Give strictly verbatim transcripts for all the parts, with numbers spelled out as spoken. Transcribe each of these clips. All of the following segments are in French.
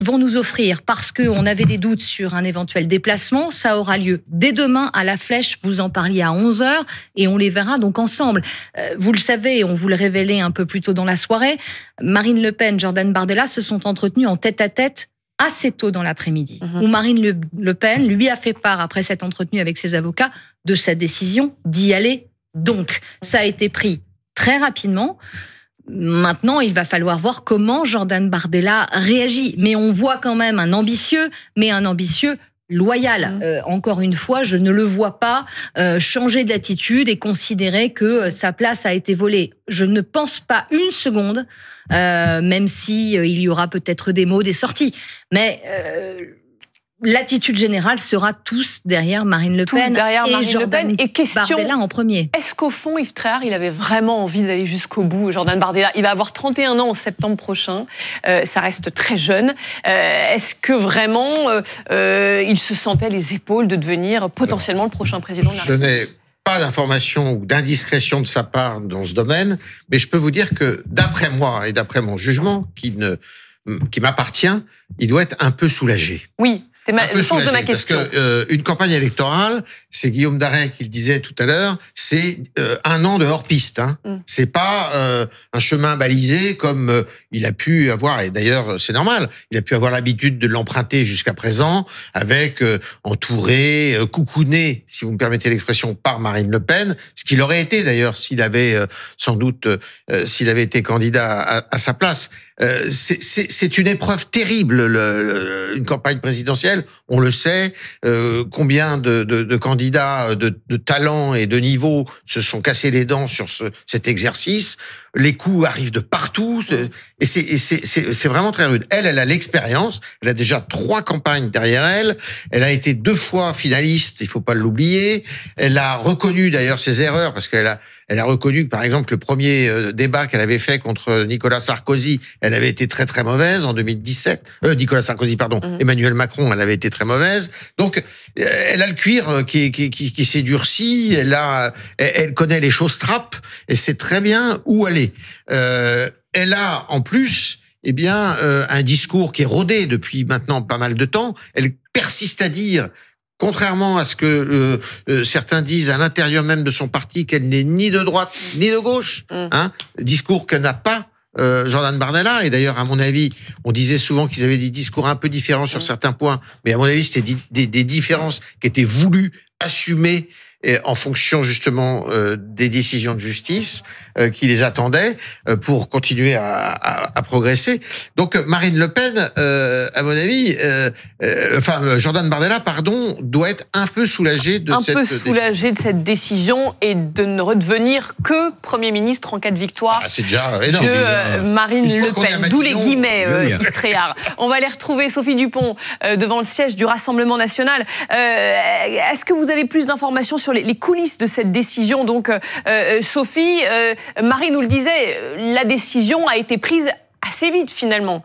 vont nous offrir, parce qu'on avait des doutes sur un éventuel déplacement, ça aura lieu dès demain à La Flèche, vous en parliez à onze heures, et on les verra donc ensemble. Euh, vous le savez, on vous le révélait un peu plus tôt dans la soirée, Marine Le Pen, Jordan Bardella se sont entretenus en tête-à-tête assez tôt dans l'après-midi, mmh. où Marine Le, Le Pen lui a fait part, après cette entretenue avec ses avocats, de sa décision d'y aller. Donc, ça a été pris très rapidement. Maintenant, il va falloir voir comment Jordan Bardella réagit. Mais on voit quand même un ambitieux, mais un ambitieux loyal. Mmh. Euh, encore une fois, je ne le vois pas euh, changer d'attitude et considérer que euh, sa place a été volée. Je ne pense pas une seconde, euh, même si euh, il y aura peut-être des mots, des sorties. Mais euh, l'attitude générale sera tous derrière Marine Le Pen tous derrière et Marine Jordan Le Pen. Et question, Bardella en premier. Est-ce qu'au fond, Yves Tréhard, il avait vraiment envie d'aller jusqu'au bout, Jordan Bardella? Il va avoir trente et un ans en septembre prochain. Euh, ça reste très jeune. Euh, est-ce que vraiment, euh, euh, il se sentait les épaules de devenir potentiellement le prochain président de la Je République? n'ai pas d'informations ou d'indiscrétion de sa part dans ce domaine, mais je peux vous dire que d'après moi et d'après mon jugement, qui ne qui m'appartient, il doit être un peu soulagé. Oui, c'était ma, le sens de ma question. Parce que euh, une campagne électorale, c'est Guillaume Darey qui le disait tout à l'heure, c'est euh, un an de hors-piste. Hein. Mm. C'est pas euh, un chemin balisé comme euh, il a pu avoir, et d'ailleurs c'est normal, il a pu avoir l'habitude de l'emprunter jusqu'à présent, avec euh, entouré, euh, coucouné, si vous me permettez l'expression, par Marine Le Pen, ce qu'il aurait été d'ailleurs s'il avait euh, sans doute euh, s'il avait été candidat à, à sa place. Euh, c'est, c'est, c'est une épreuve terrible, le, le, une campagne présidentielle. On le sait, euh, combien de, de, de candidats de, de talent et de niveau se sont cassés les dents sur ce, cet exercice. Les coups arrivent de partout, et c'est, et c'est, c'est, c'est vraiment très rude. Elle, elle a l'expérience, elle a déjà trois campagnes derrière elle, elle a été deux fois finaliste, il faut pas l'oublier, elle a reconnu d'ailleurs ses erreurs, parce qu'elle a, elle a reconnu que, par exemple, le premier débat qu'elle avait fait contre Nicolas Sarkozy, elle avait été très très mauvaise en deux mille dix-sept. Euh, Nicolas Sarkozy, pardon, mmh. Emmanuel Macron, elle avait été très mauvaise. Donc, elle a le cuir qui, qui, qui, qui s'est durci, elle a, elle connaît les choses trappes, et sait très bien où aller. Euh, elle a, en plus, eh bien, euh, un discours qui est rodé depuis maintenant pas mal de temps. Elle persiste à dire, contrairement à ce que euh, euh, certains disent à l'intérieur même de son parti, qu'elle n'est ni de droite ni de gauche. Mm. Hein, discours que n'a pas euh, Jordan Bardella. Et d'ailleurs, à mon avis, on disait souvent qu'ils avaient des discours un peu différents sur mm. certains points. Mais à mon avis, c'était des, des, des différences qui étaient voulues, assumées, et en fonction justement euh, des décisions de justice euh, qui les attendaient euh, pour continuer à, à, à progresser. Donc Marine Le Pen, euh, à mon avis, euh, euh, enfin Jordan Bardella, pardon, doit être un peu soulagé de un cette peu soulagé de cette décision et de ne redevenir que Premier ministre en cas de victoire. Ah, c'est déjà énorme. De euh, Marine Le Pen. D'où les guillemets, euh, Yves Tréhard. On va aller retrouver Sophie Dupont euh, devant le siège du Rassemblement national. Euh, est-ce que vous avez plus d'informations sur les, les coulisses de cette décision? Donc, euh, Sophie, euh, Marie nous le disait, la décision a été prise assez vite finalement.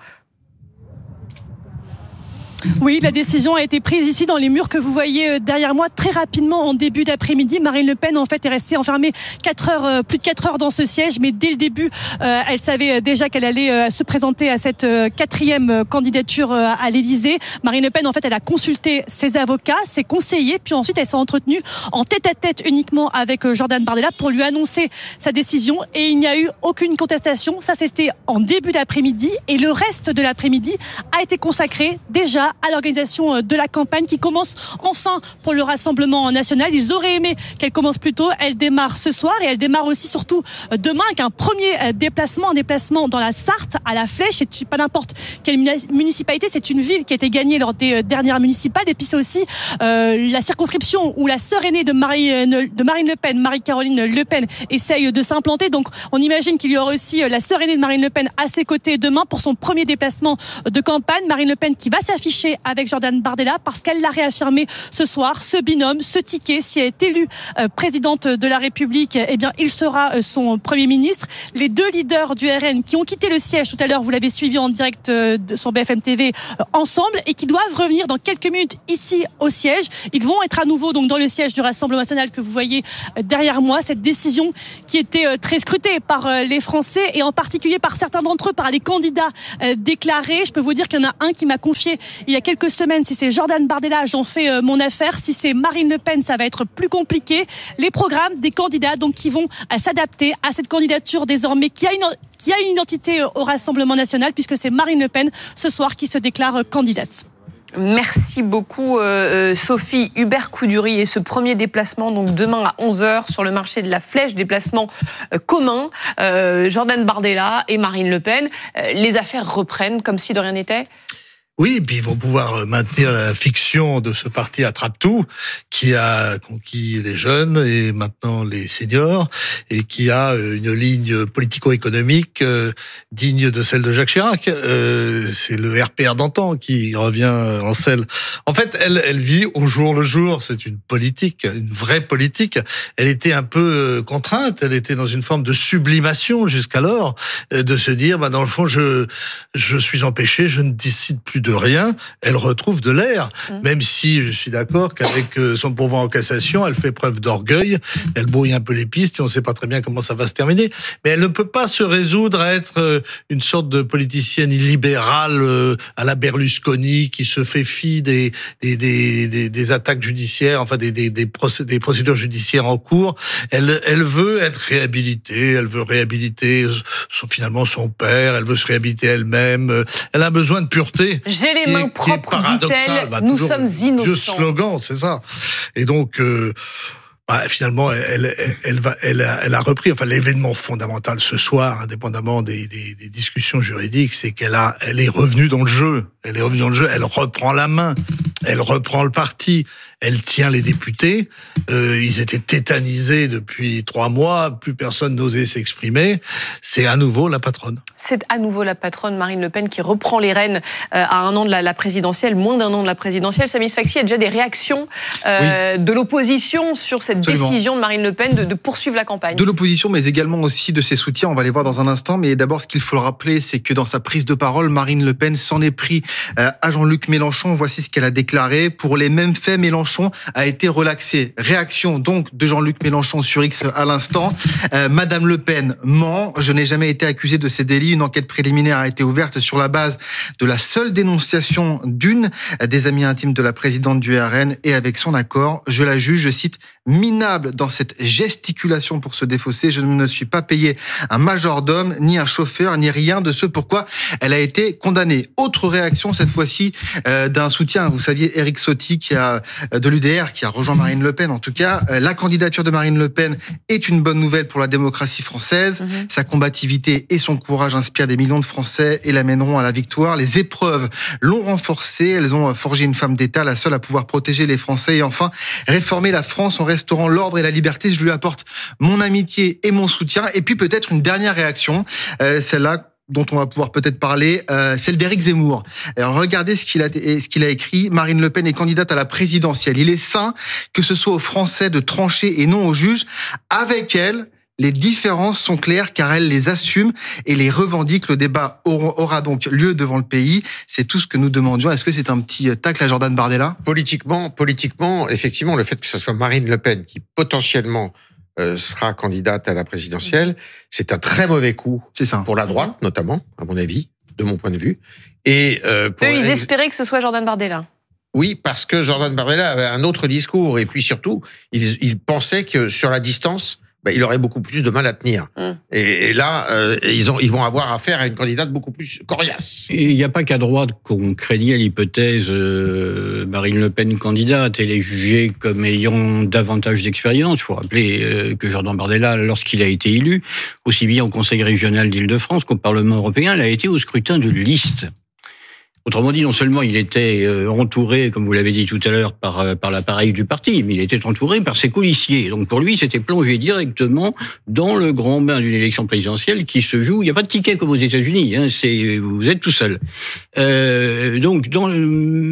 Oui, la décision a été prise ici dans les murs que vous voyez derrière moi très rapidement en début d'après-midi. Marine Le Pen en fait est restée enfermée quatre heures, plus de quatre heures dans ce siège, mais dès le début, euh, elle savait déjà qu'elle allait euh, se présenter à cette euh, quatrième candidature euh, à l'Élysée. Marine Le Pen en fait, elle a consulté ses avocats, ses conseillers, puis ensuite elle s'est entretenue en tête-à-tête uniquement avec euh, Jordan Bardella pour lui annoncer sa décision, et il n'y a eu aucune contestation. Ça, c'était en début d'après-midi, et le reste de l'après-midi a été consacré déjà à l'organisation de la campagne qui commence enfin pour le Rassemblement national. Ils auraient aimé qu'elle commence plus tôt. Elle démarre ce soir, et elle démarre aussi surtout demain avec un premier déplacement, un déplacement dans la Sarthe, à La Flèche. C'est pas n'importe quelle municipalité, c'est une ville qui a été gagnée lors des dernières municipales, et puis c'est aussi euh, la circonscription où la sœur aînée de, Marie, de Marine Le Pen, Marie-Caroline Le Pen, essaye de s'implanter. Donc on imagine qu'il y aura aussi la sœur aînée de Marine Le Pen à ses côtés demain pour son premier déplacement de campagne. Marine Le Pen qui va s'afficher tricher avec Jordan Bardella parce qu'elle l'a réaffirmé ce soir. Ce binôme, ce ticket, si elle est élue euh, présidente de la République, eh bien, il sera euh, son Premier ministre. Les deux leaders du R N qui ont quitté le siège tout à l'heure, vous l'avez suivi en direct euh, sur B F M T V, euh, ensemble, et qui doivent revenir dans quelques minutes ici au siège. Ils vont être à nouveau donc dans le siège du Rassemblement national que vous voyez euh, derrière moi. Cette décision qui était euh, très scrutée par euh, les Français et en particulier par certains d'entre eux, par les candidats euh, déclarés. Je peux vous dire qu'il y en a un qui m'a confié il y a quelques semaines, si c'est Jordan Bardella, j'en fais euh, mon affaire. Si c'est Marine Le Pen, ça va être plus compliqué. Les programmes des candidats donc qui vont euh, s'adapter à cette candidature désormais qui a une qui a une identité au Rassemblement national, puisque c'est Marine Le Pen ce soir qui se déclare candidate. Merci beaucoup euh, Sophie. Hubert Couduri et ce premier déplacement donc demain à onze heures sur le marché de la Flèche, déplacement euh, commun, euh, Jordan Bardella et Marine Le Pen. Euh, les affaires reprennent comme si de rien n'était. Oui, et puis ils vont pouvoir maintenir la fiction de ce parti attrape-tout qui a conquis les jeunes et maintenant les seniors et qui a une ligne politico-économique digne de celle de Jacques Chirac. Euh, c'est le R P R d'antan qui revient en selle. En fait, elle, elle vit au jour le jour. C'est une politique, une vraie politique. Elle était un peu contrainte. Elle était dans une forme de sublimation jusqu'alors, de se dire, bah dans le fond, je je suis empêché, je ne décide plus de de rien, elle retrouve de l'air. Mmh. Même si je suis d'accord qu'avec son pourvoi en cassation, elle fait preuve d'orgueil, elle brouille un peu les pistes et on ne sait pas très bien comment ça va se terminer. Mais elle ne peut pas se résoudre à être une sorte de politicienne illibérale à la Berlusconi qui se fait fi des, des, des, des, des attaques judiciaires, enfin des, des, des, procé- des procédures judiciaires en cours. Elle, elle veut être réhabilitée, elle veut réhabiliter son, finalement son père, elle veut se réhabiliter elle-même. Elle a besoin de pureté. J'ai les mains propres, dit-elle, bah, nous sommes innocents. Vieux slogan, c'est ça. Et donc, euh, bah, finalement, elle, elle, elle, va, elle, a, elle a repris. Enfin, l'événement fondamental ce soir, indépendamment des, des, des discussions juridiques, c'est qu'elle a, elle est revenue dans le jeu. Elle est revenue dans le jeu. Elle reprend la main. Elle reprend le parti. Elle tient les députés. Euh, ils étaient tétanisés depuis trois mois. Plus personne n'osait s'exprimer. C'est à nouveau la patronne. C'est à nouveau la patronne Marine Le Pen qui reprend les rênes euh, à un an de la, la présidentielle, moins d'un an de la présidentielle. Samy Sfaxi, il y a déjà des réactions euh, oui. de l'opposition sur cette Absolument. décision de Marine Le Pen de, de poursuivre la campagne. De l'opposition, mais également aussi de ses soutiens. On va les voir dans un instant. Mais d'abord, ce qu'il faut le rappeler, c'est que dans sa prise de parole, Marine Le Pen s'en est pris euh, à Jean-Luc Mélenchon. Voici ce qu'elle a déclaré. Pour les mêmes faits, Mélenchon a été relaxé. Réaction donc de Jean-Luc Mélenchon sur X à l'instant. Euh, Madame Le Pen ment. Je n'ai jamais été accusée de ces délits. Une enquête préliminaire a été ouverte sur la base de la seule dénonciation d'une des amies intimes de la présidente du R N et avec son accord. Je la juge, je cite, minable dans cette gesticulation pour se défausser. Je ne suis pas payé un majordome, ni un chauffeur, ni rien de ce pourquoi elle a été condamnée. Autre réaction, cette fois-ci, euh, d'un soutien. Vous saviez, Éric Ciotti, qui a, de l'U D R, qui a rejoint Marine Le Pen. En tout cas, euh, la candidature de Marine Le Pen est une bonne nouvelle pour la démocratie française. Mmh. Sa combativité et son courage inspirent des millions de Français et l'amèneront à la victoire. Les épreuves l'ont renforcée. Elles ont forgé une femme d'État, la seule à pouvoir protéger les Français et enfin réformer la France en restaurant l'ordre et la liberté. Je lui apporte mon amitié et mon soutien. Et puis peut-être une dernière réaction, euh, celle-là dont on va pouvoir peut-être parler, euh, celle d'Éric Zemmour. Alors, regardez ce qu'il a, ce qu'il a écrit. Marine Le Pen est candidate à la présidentielle. Il est sain que ce soit aux Français de trancher et non aux juges. Avec elle, les différences sont claires car elle les assume et les revendique. Le débat aura donc lieu devant le pays. C'est tout ce que nous demandions. Est-ce que c'est un petit tacle à Jordan Bardella ? Politiquement, politiquement, effectivement, le fait que ce soit Marine Le Pen qui potentiellement euh, sera candidate à la présidentielle, c'est un très mauvais coup c'est ça. pour la droite, notamment, à mon avis, de mon point de vue. Et euh, pour Eux, ils espéraient que ce soit Jordan Bardella. Oui, parce que Jordan Bardella avait un autre discours. Et puis surtout, il, il pensait que sur la distance, ben, il aurait beaucoup plus de mal à tenir. Mmh. Et, et là, euh, ils, ont, ils vont avoir affaire à une candidate beaucoup plus coriace. Et il n'y a pas qu'à droite qu'on craignait l'hypothèse euh, Marine Le Pen candidate. Elle est jugée comme ayant davantage d'expérience. Il faut rappeler euh, que Jordan Bardella, lorsqu'il a été élu, aussi bien au Conseil régional d'Île-de-France qu'au Parlement européen, il a été au scrutin de liste. Autrement dit, non seulement il était entouré, comme vous l'avez dit tout à l'heure, par, par l'appareil du parti, mais il était entouré par ses coulissiers. Donc pour lui, c'était plongé directement dans le grand bain d'une élection présidentielle qui se joue. Il n'y a pas de ticket comme aux États-Unis, hein, c'est, vous êtes tout seul. Euh, donc dans le,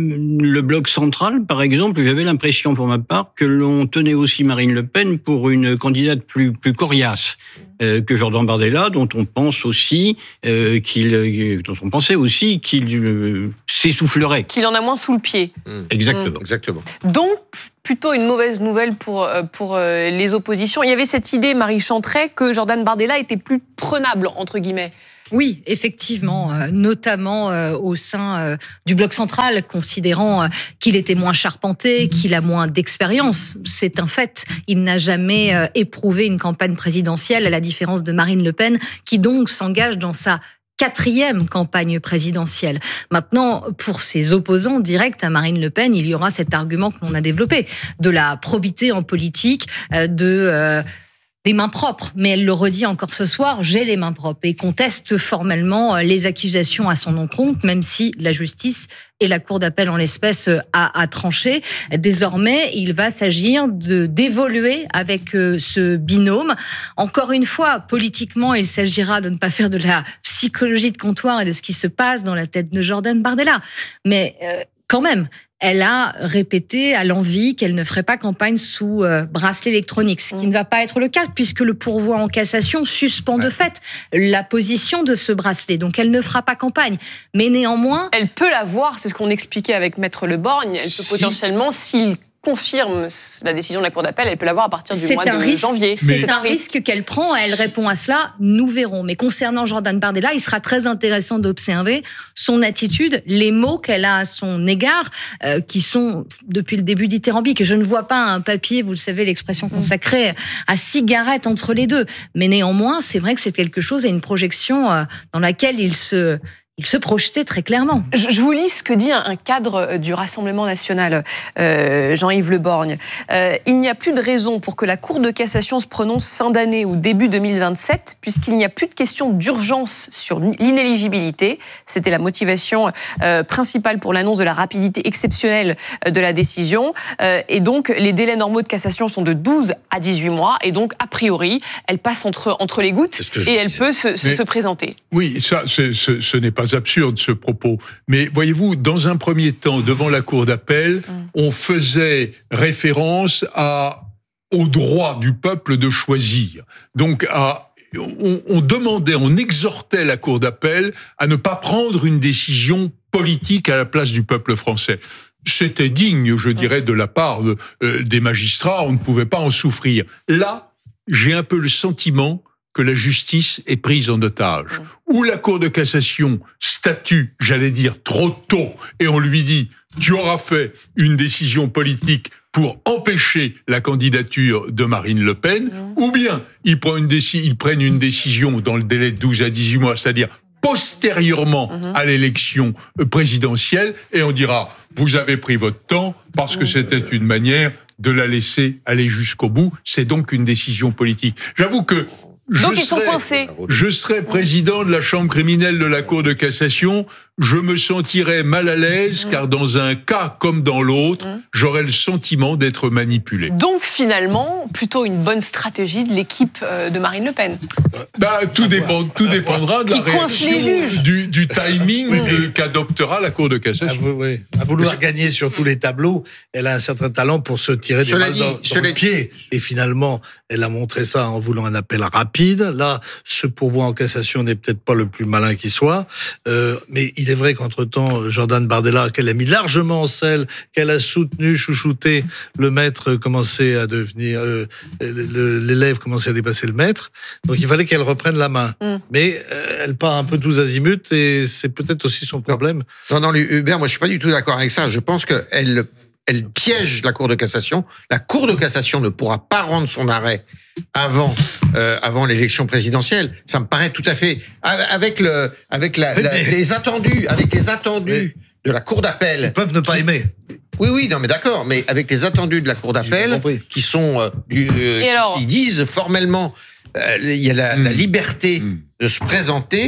le bloc central, par exemple, j'avais l'impression pour ma part que l'on tenait aussi Marine Le Pen pour une candidate plus, plus coriace euh, que Jordan Bardella, dont on pense aussi euh, qu'il, dont on pensait aussi qu'il euh, s'essoufflerait. Qu'il en a moins sous le pied. Mmh. Exactement. Mmh. Exactement. Donc, plutôt une mauvaise nouvelle pour, pour les oppositions. Il y avait cette idée, Marie Chantray, que Jordan Bardella était plus prenable, entre guillemets. Oui, effectivement, euh, notamment euh, au sein euh, du bloc central, considérant euh, qu'il était moins charpenté, qu'il a moins d'expérience. C'est un fait. Il n'a jamais euh, éprouvé une campagne présidentielle, à la différence de Marine Le Pen, qui donc s'engage dans sa quatrième campagne présidentielle. Maintenant, pour ses opposants directs à Marine Le Pen, il y aura cet argument que l'on a développé, de la probité en politique, euh, de... Euh, des mains propres, mais elle le redit encore ce soir, j'ai les mains propres, et conteste formellement les accusations à son encontre, même si la justice et la cour d'appel en l'espèce a, a tranché. Désormais, il va s'agir de d'évoluer avec ce binôme. Encore une fois, politiquement, il s'agira de ne pas faire de la psychologie de comptoir et de ce qui se passe dans la tête de Jordan Bardella. Mais euh, quand même, elle a répété à l'envi qu'elle ne ferait pas campagne sous euh, bracelet électronique, ce qui mmh. ne va pas être le cas, puisque le pourvoi en cassation suspend ouais. de fait la position de ce bracelet. Donc elle ne fera pas campagne. Mais néanmoins... Elle peut l'avoir, c'est ce qu'on expliquait avec Maître Le Borgne. Elle peut si. potentiellement, s'il confirme la décision de la Cour d'appel, elle peut l'avoir à partir du c'est mois de risque, janvier. C'est mais... un risque qu'elle prend, elle répond à cela, nous verrons. Mais concernant Jordan Bardella, il sera très intéressant d'observer son attitude, les mots qu'elle a à son égard, euh, qui sont depuis le début dithyrambiques. Je ne vois pas un papier, vous le savez, l'expression consacrée à cigarette entre les deux. Mais néanmoins, c'est vrai que c'est quelque chose et une projection euh, dans laquelle il se... Il se projetait très clairement. Je vous lis ce que dit un cadre du Rassemblement national, euh, Jean-Yves Le Borgne. Euh, il n'y a plus de raison pour que la Cour de cassation se prononce fin d'année ou début deux mille vingt-sept, puisqu'il n'y a plus de question d'urgence sur l'inéligibilité. C'était la motivation euh, principale pour l'annonce de la rapidité exceptionnelle de la décision. Euh, et donc, les délais normaux de cassation sont de douze à dix-huit mois. Et donc, a priori, elle passe entre, entre les gouttes et elle peut se, se, se présenter. Oui, ça, c'est, ce, ce n'est pas absurde ce propos. Mais voyez-vous, dans un premier temps, devant la Cour d'appel, mmh. on faisait référence à, au droit du peuple de choisir. Donc, à, on, on demandait, on exhortait la Cour d'appel à ne pas prendre une décision politique à la place du peuple français. C'était digne, je dirais, de la part de, euh, des magistrats, on ne pouvait pas en souffrir. Là, j'ai un peu le sentiment que la justice est prise en otage. Ou la Cour de cassation statue, j'allais dire, trop tôt, et on lui dit « tu auras fait une décision politique pour empêcher la candidature de Marine Le Pen », ou bien ils prennent, une déci- ils prennent une décision dans le délai de douze à dix-huit mois, c'est-à-dire postérieurement à l'élection présidentielle, et on dira « vous avez pris votre temps parce que c'était une manière de la laisser aller jusqu'au bout ». C'est donc une décision politique. J'avoue que Je Donc ils sont serais, coincés. Je serais président de la chambre criminelle de la Cour de cassation, je me sentirais mal à l'aise, mmh. car dans un cas comme dans l'autre, mmh. j'aurais le sentiment d'être manipulé. Donc finalement, plutôt une bonne stratégie de l'équipe de Marine Le Pen. Bah, tout, dépend, tout dépendra de Qui la réaction, du, du timing mmh. de, qu'adoptera la Cour de cassation. À, oui, à vouloir gagner sur tous les tableaux, elle a un certain talent pour se tirer des balles dans, dans le pied. Et finalement, elle a montré ça en voulant un appel rapide. Là, ce pourvoi en cassation n'est peut-être pas le plus malin qui soit, euh, mais il est vrai qu'entre-temps, Jordan Bardella, qu'elle a mis largement en selle, qu'elle a soutenu, chouchouté, le maître commençait à devenir, euh, l'élève commençait à dépasser le maître, donc il fallait qu'elle reprenne la main. Mm. Mais euh, elle part un peu tous azimuts et c'est peut-être aussi son problème. Non, non, Hubert, moi je suis pas du tout d'accord avec ça. Je pense qu'elle elle piège la Cour de cassation. La Cour de cassation ne pourra pas rendre son arrêt avant euh, avant l'élection présidentielle. Ça me paraît tout à fait avec le avec la, la les attendus avec les attendus de la Cour d'appel. Ils peuvent ne pas aimer. Oui, oui, non, mais d'accord, mais avec les attendus de la Cour d'appel qui sont euh, du, euh, alors, qui disent formellement euh, il y a la, mmh. la liberté mmh. de se présenter.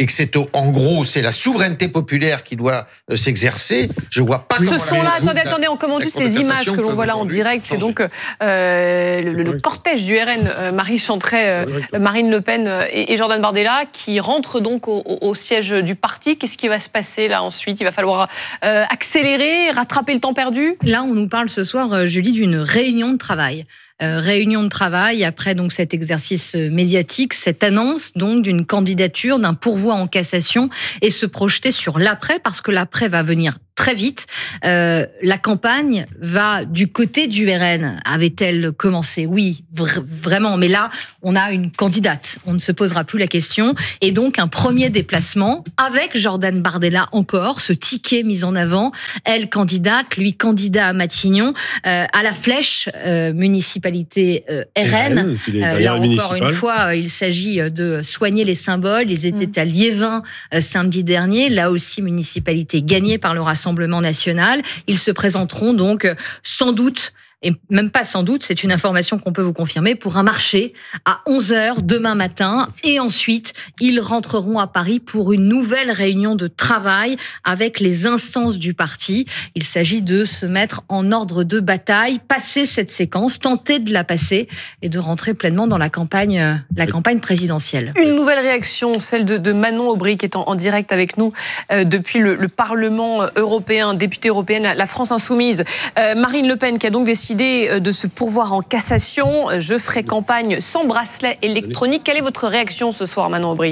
et que c'est au, en gros c'est la souveraineté populaire qui doit euh, s'exercer, je vois pas. Ce sont là, attendez, attendez, on commente juste les images que l'on voit là en direct. C'est donc euh, le, le cortège du R N, euh, Marie Chantrey, euh, Marine Le Pen euh, et, et Jordan Bardella qui rentrent donc au, au, au siège du parti. Qu'est-ce qui va se passer là ensuite? Il va falloir euh, accélérer, rattraper le temps perdu? Là, on nous parle ce soir, Julie, d'une réunion de travail. Euh, réunion de travail après donc cet exercice médiatique, cette annonce donc d'une candidature, d'un pourvoi en cassation et se projeter sur l'après, parce que l'après va venir très vite. Euh, la campagne va du côté du R N. Avait-elle commencé? Oui, vr- vraiment. Mais là, on a une candidate. On ne se posera plus la question. Et donc, un premier déplacement avec Jordan Bardella encore, ce ticket mis en avant. Elle, candidate, lui, candidat à Matignon, euh, à la Flèche, euh, municipalité euh, R N. Euh, là, encore une fois, il s'agit de soigner les symboles. Ils étaient à Liévin euh, samedi dernier. Là aussi, municipalité gagnée par le Rassemblement national. Ils se présenteront donc sans doute, et même pas sans doute, c'est une information qu'on peut vous confirmer, pour un marché à onze heures demain matin. Et ensuite, ils rentreront à Paris pour une nouvelle réunion de travail avec les instances du parti. Il s'agit de se mettre en ordre de bataille, passer cette séquence, tenter de la passer et de rentrer pleinement dans la campagne, la campagne présidentielle. Une nouvelle réaction, celle de, de Manon Aubry, qui est en, en direct avec nous euh, depuis le, le Parlement européen, députée européenne, la France Insoumise. Euh, Marine Le Pen qui a donc décidé de se pourvoir en cassation. Je ferai campagne sans bracelet électronique. Quelle est votre réaction ce soir, Manon Aubry ?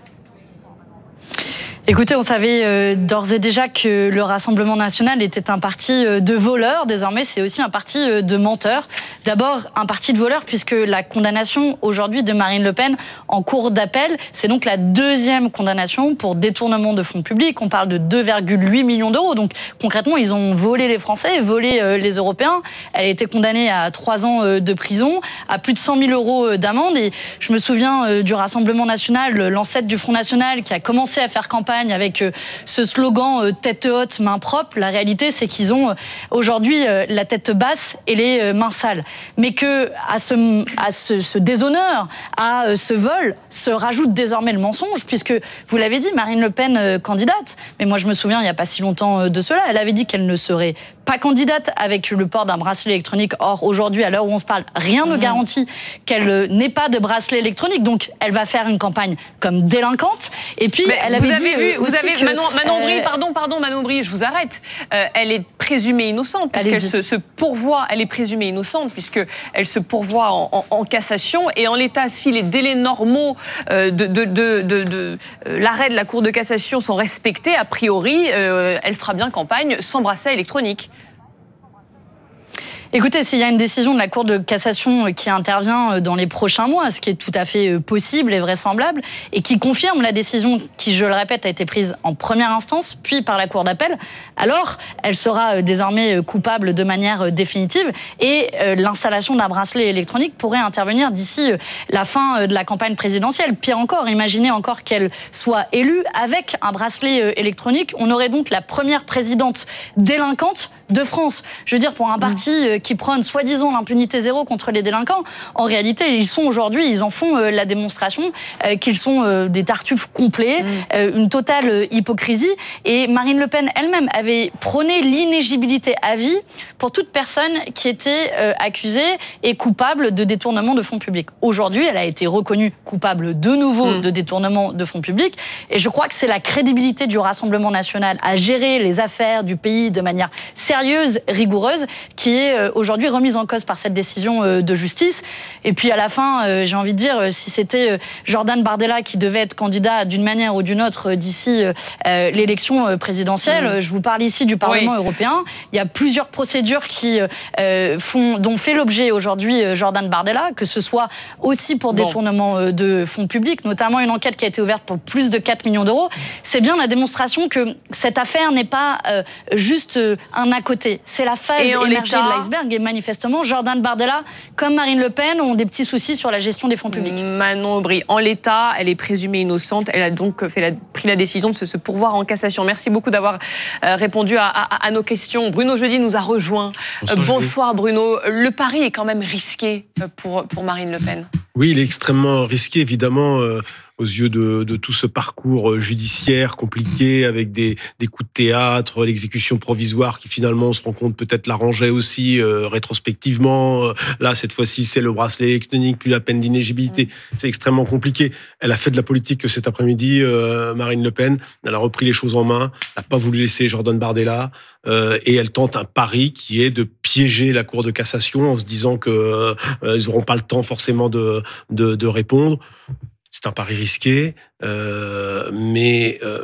Écoutez, on savait euh, d'ores et déjà que le Rassemblement national était un parti euh, de voleurs. Désormais, c'est aussi un parti euh, de menteurs. D'abord, un parti de voleurs, puisque la condamnation aujourd'hui de Marine Le Pen en cour d'appel, c'est donc la deuxième condamnation pour détournement de fonds publics. On parle de deux virgule huit millions d'euros. Donc, concrètement, ils ont volé les Français, volé euh, les Européens. Elle a été condamnée à trois ans euh, de prison, à plus de cent mille euros d'amende. Et je me souviens euh, du Rassemblement national, l'ancêtre du Front national, qui a commencé à faire campagne avec ce slogan « tête haute, main propre ». La réalité, c'est qu'ils ont aujourd'hui la tête basse et les mains sales. Mais que à ce, à ce, ce déshonneur, à ce vol, se rajoute désormais le mensonge, puisque, vous l'avez dit, Marine Le Pen candidate. Mais moi, je me souviens, il n'y a pas si longtemps de cela, elle avait dit qu'elle ne serait pas candidate avec le port d'un bracelet électronique. Or, aujourd'hui, à l'heure où on se parle, rien ne garantit qu'elle n'ait pas de bracelet électronique. Donc, elle va faire une campagne comme délinquante. Et puis, mais elle avait dit... Vu, vous avez que, Manon, Manon Aubry, euh, pardon, pardon, Manon Aubry, je vous arrête. Euh, elle est présumée innocente puisqu'elle se, se pourvoit. Elle est présumée innocente puisque elle se pourvoit en, en, en cassation et en l'état, si les délais normaux euh, de, de, de, de, de euh, l'arrêt de la Cour de cassation sont respectés, a priori, euh, elle fera bien campagne sans bracelet électronique. Écoutez, s'il y a une décision de la Cour de cassation qui intervient dans les prochains mois, ce qui est tout à fait possible et vraisemblable, et qui confirme la décision qui, je le répète, a été prise en première instance, puis par la Cour d'appel, alors elle sera désormais coupable de manière définitive et l'installation d'un bracelet électronique pourrait intervenir d'ici la fin de la campagne présidentielle. Pire encore, imaginez encore qu'elle soit élue avec un bracelet électronique. On aurait donc la première présidente délinquante de France. Je veux dire, pour un parti qui prône soi-disant l'impunité zéro contre les délinquants, en réalité, ils sont aujourd'hui, ils en font euh, la démonstration euh, qu'ils sont euh, des tartuffes complets, mmh. euh, une totale hypocrisie. Et Marine Le Pen elle-même avait prôné l'inéligibilité à vie pour toute personne qui était euh, accusée et coupable de détournement de fonds publics. Aujourd'hui, elle a été reconnue coupable de nouveau mmh. de détournement de fonds publics. Et je crois que c'est la crédibilité du Rassemblement national à gérer les affaires du pays de manière sérieuse, rigoureuse, qui est euh, aujourd'hui remise en cause par cette décision de justice. Et puis à la fin, j'ai envie de dire, si c'était Jordan Bardella qui devait être candidat d'une manière ou d'une autre d'ici l'élection présidentielle, mmh. je vous parle ici du Parlement oui. européen, il y a plusieurs procédures qui font, dont fait l'objet aujourd'hui Jordan Bardella, que ce soit aussi pour bon. détournement de fonds publics, notamment une enquête qui a été ouverte pour plus de quatre millions d'euros. C'est bien la démonstration que cette affaire n'est pas juste un à côté. C'est la phase émergée de l'iceberg. Et manifestement, Jordan Bardella, comme Marine Le Pen, ont des petits soucis sur la gestion des fonds publics. Manon Aubry, en l'état, elle est présumée innocente. Elle a donc fait la, pris la décision de se, se pourvoir en cassation. Merci beaucoup d'avoir euh, répondu à, à, à nos questions. Bruno Jeudi nous a rejoint. Bonsoir, euh, bonsoir Bruno. Le pari est quand même risqué pour, pour Marine Le Pen. Oui, il est extrêmement risqué, évidemment. Euh, aux yeux de, de tout ce parcours judiciaire compliqué avec des, des coups de théâtre, l'exécution provisoire qui finalement on se rend compte peut-être l'arrangeait aussi euh, rétrospectivement. Là, cette fois-ci, c'est le bracelet électronique, plus la peine d'inéligibilité. Mmh. C'est extrêmement compliqué. Elle a fait de la politique cet après-midi, euh, Marine Le Pen. Elle a repris les choses en main. Elle n'a pas voulu laisser Jordan Bardella. Euh, et elle tente un pari qui est de piéger la Cour de cassation en se disant que euh, ils n'auront pas le temps forcément de, de, de répondre. C'est un pari risqué, euh, mais euh,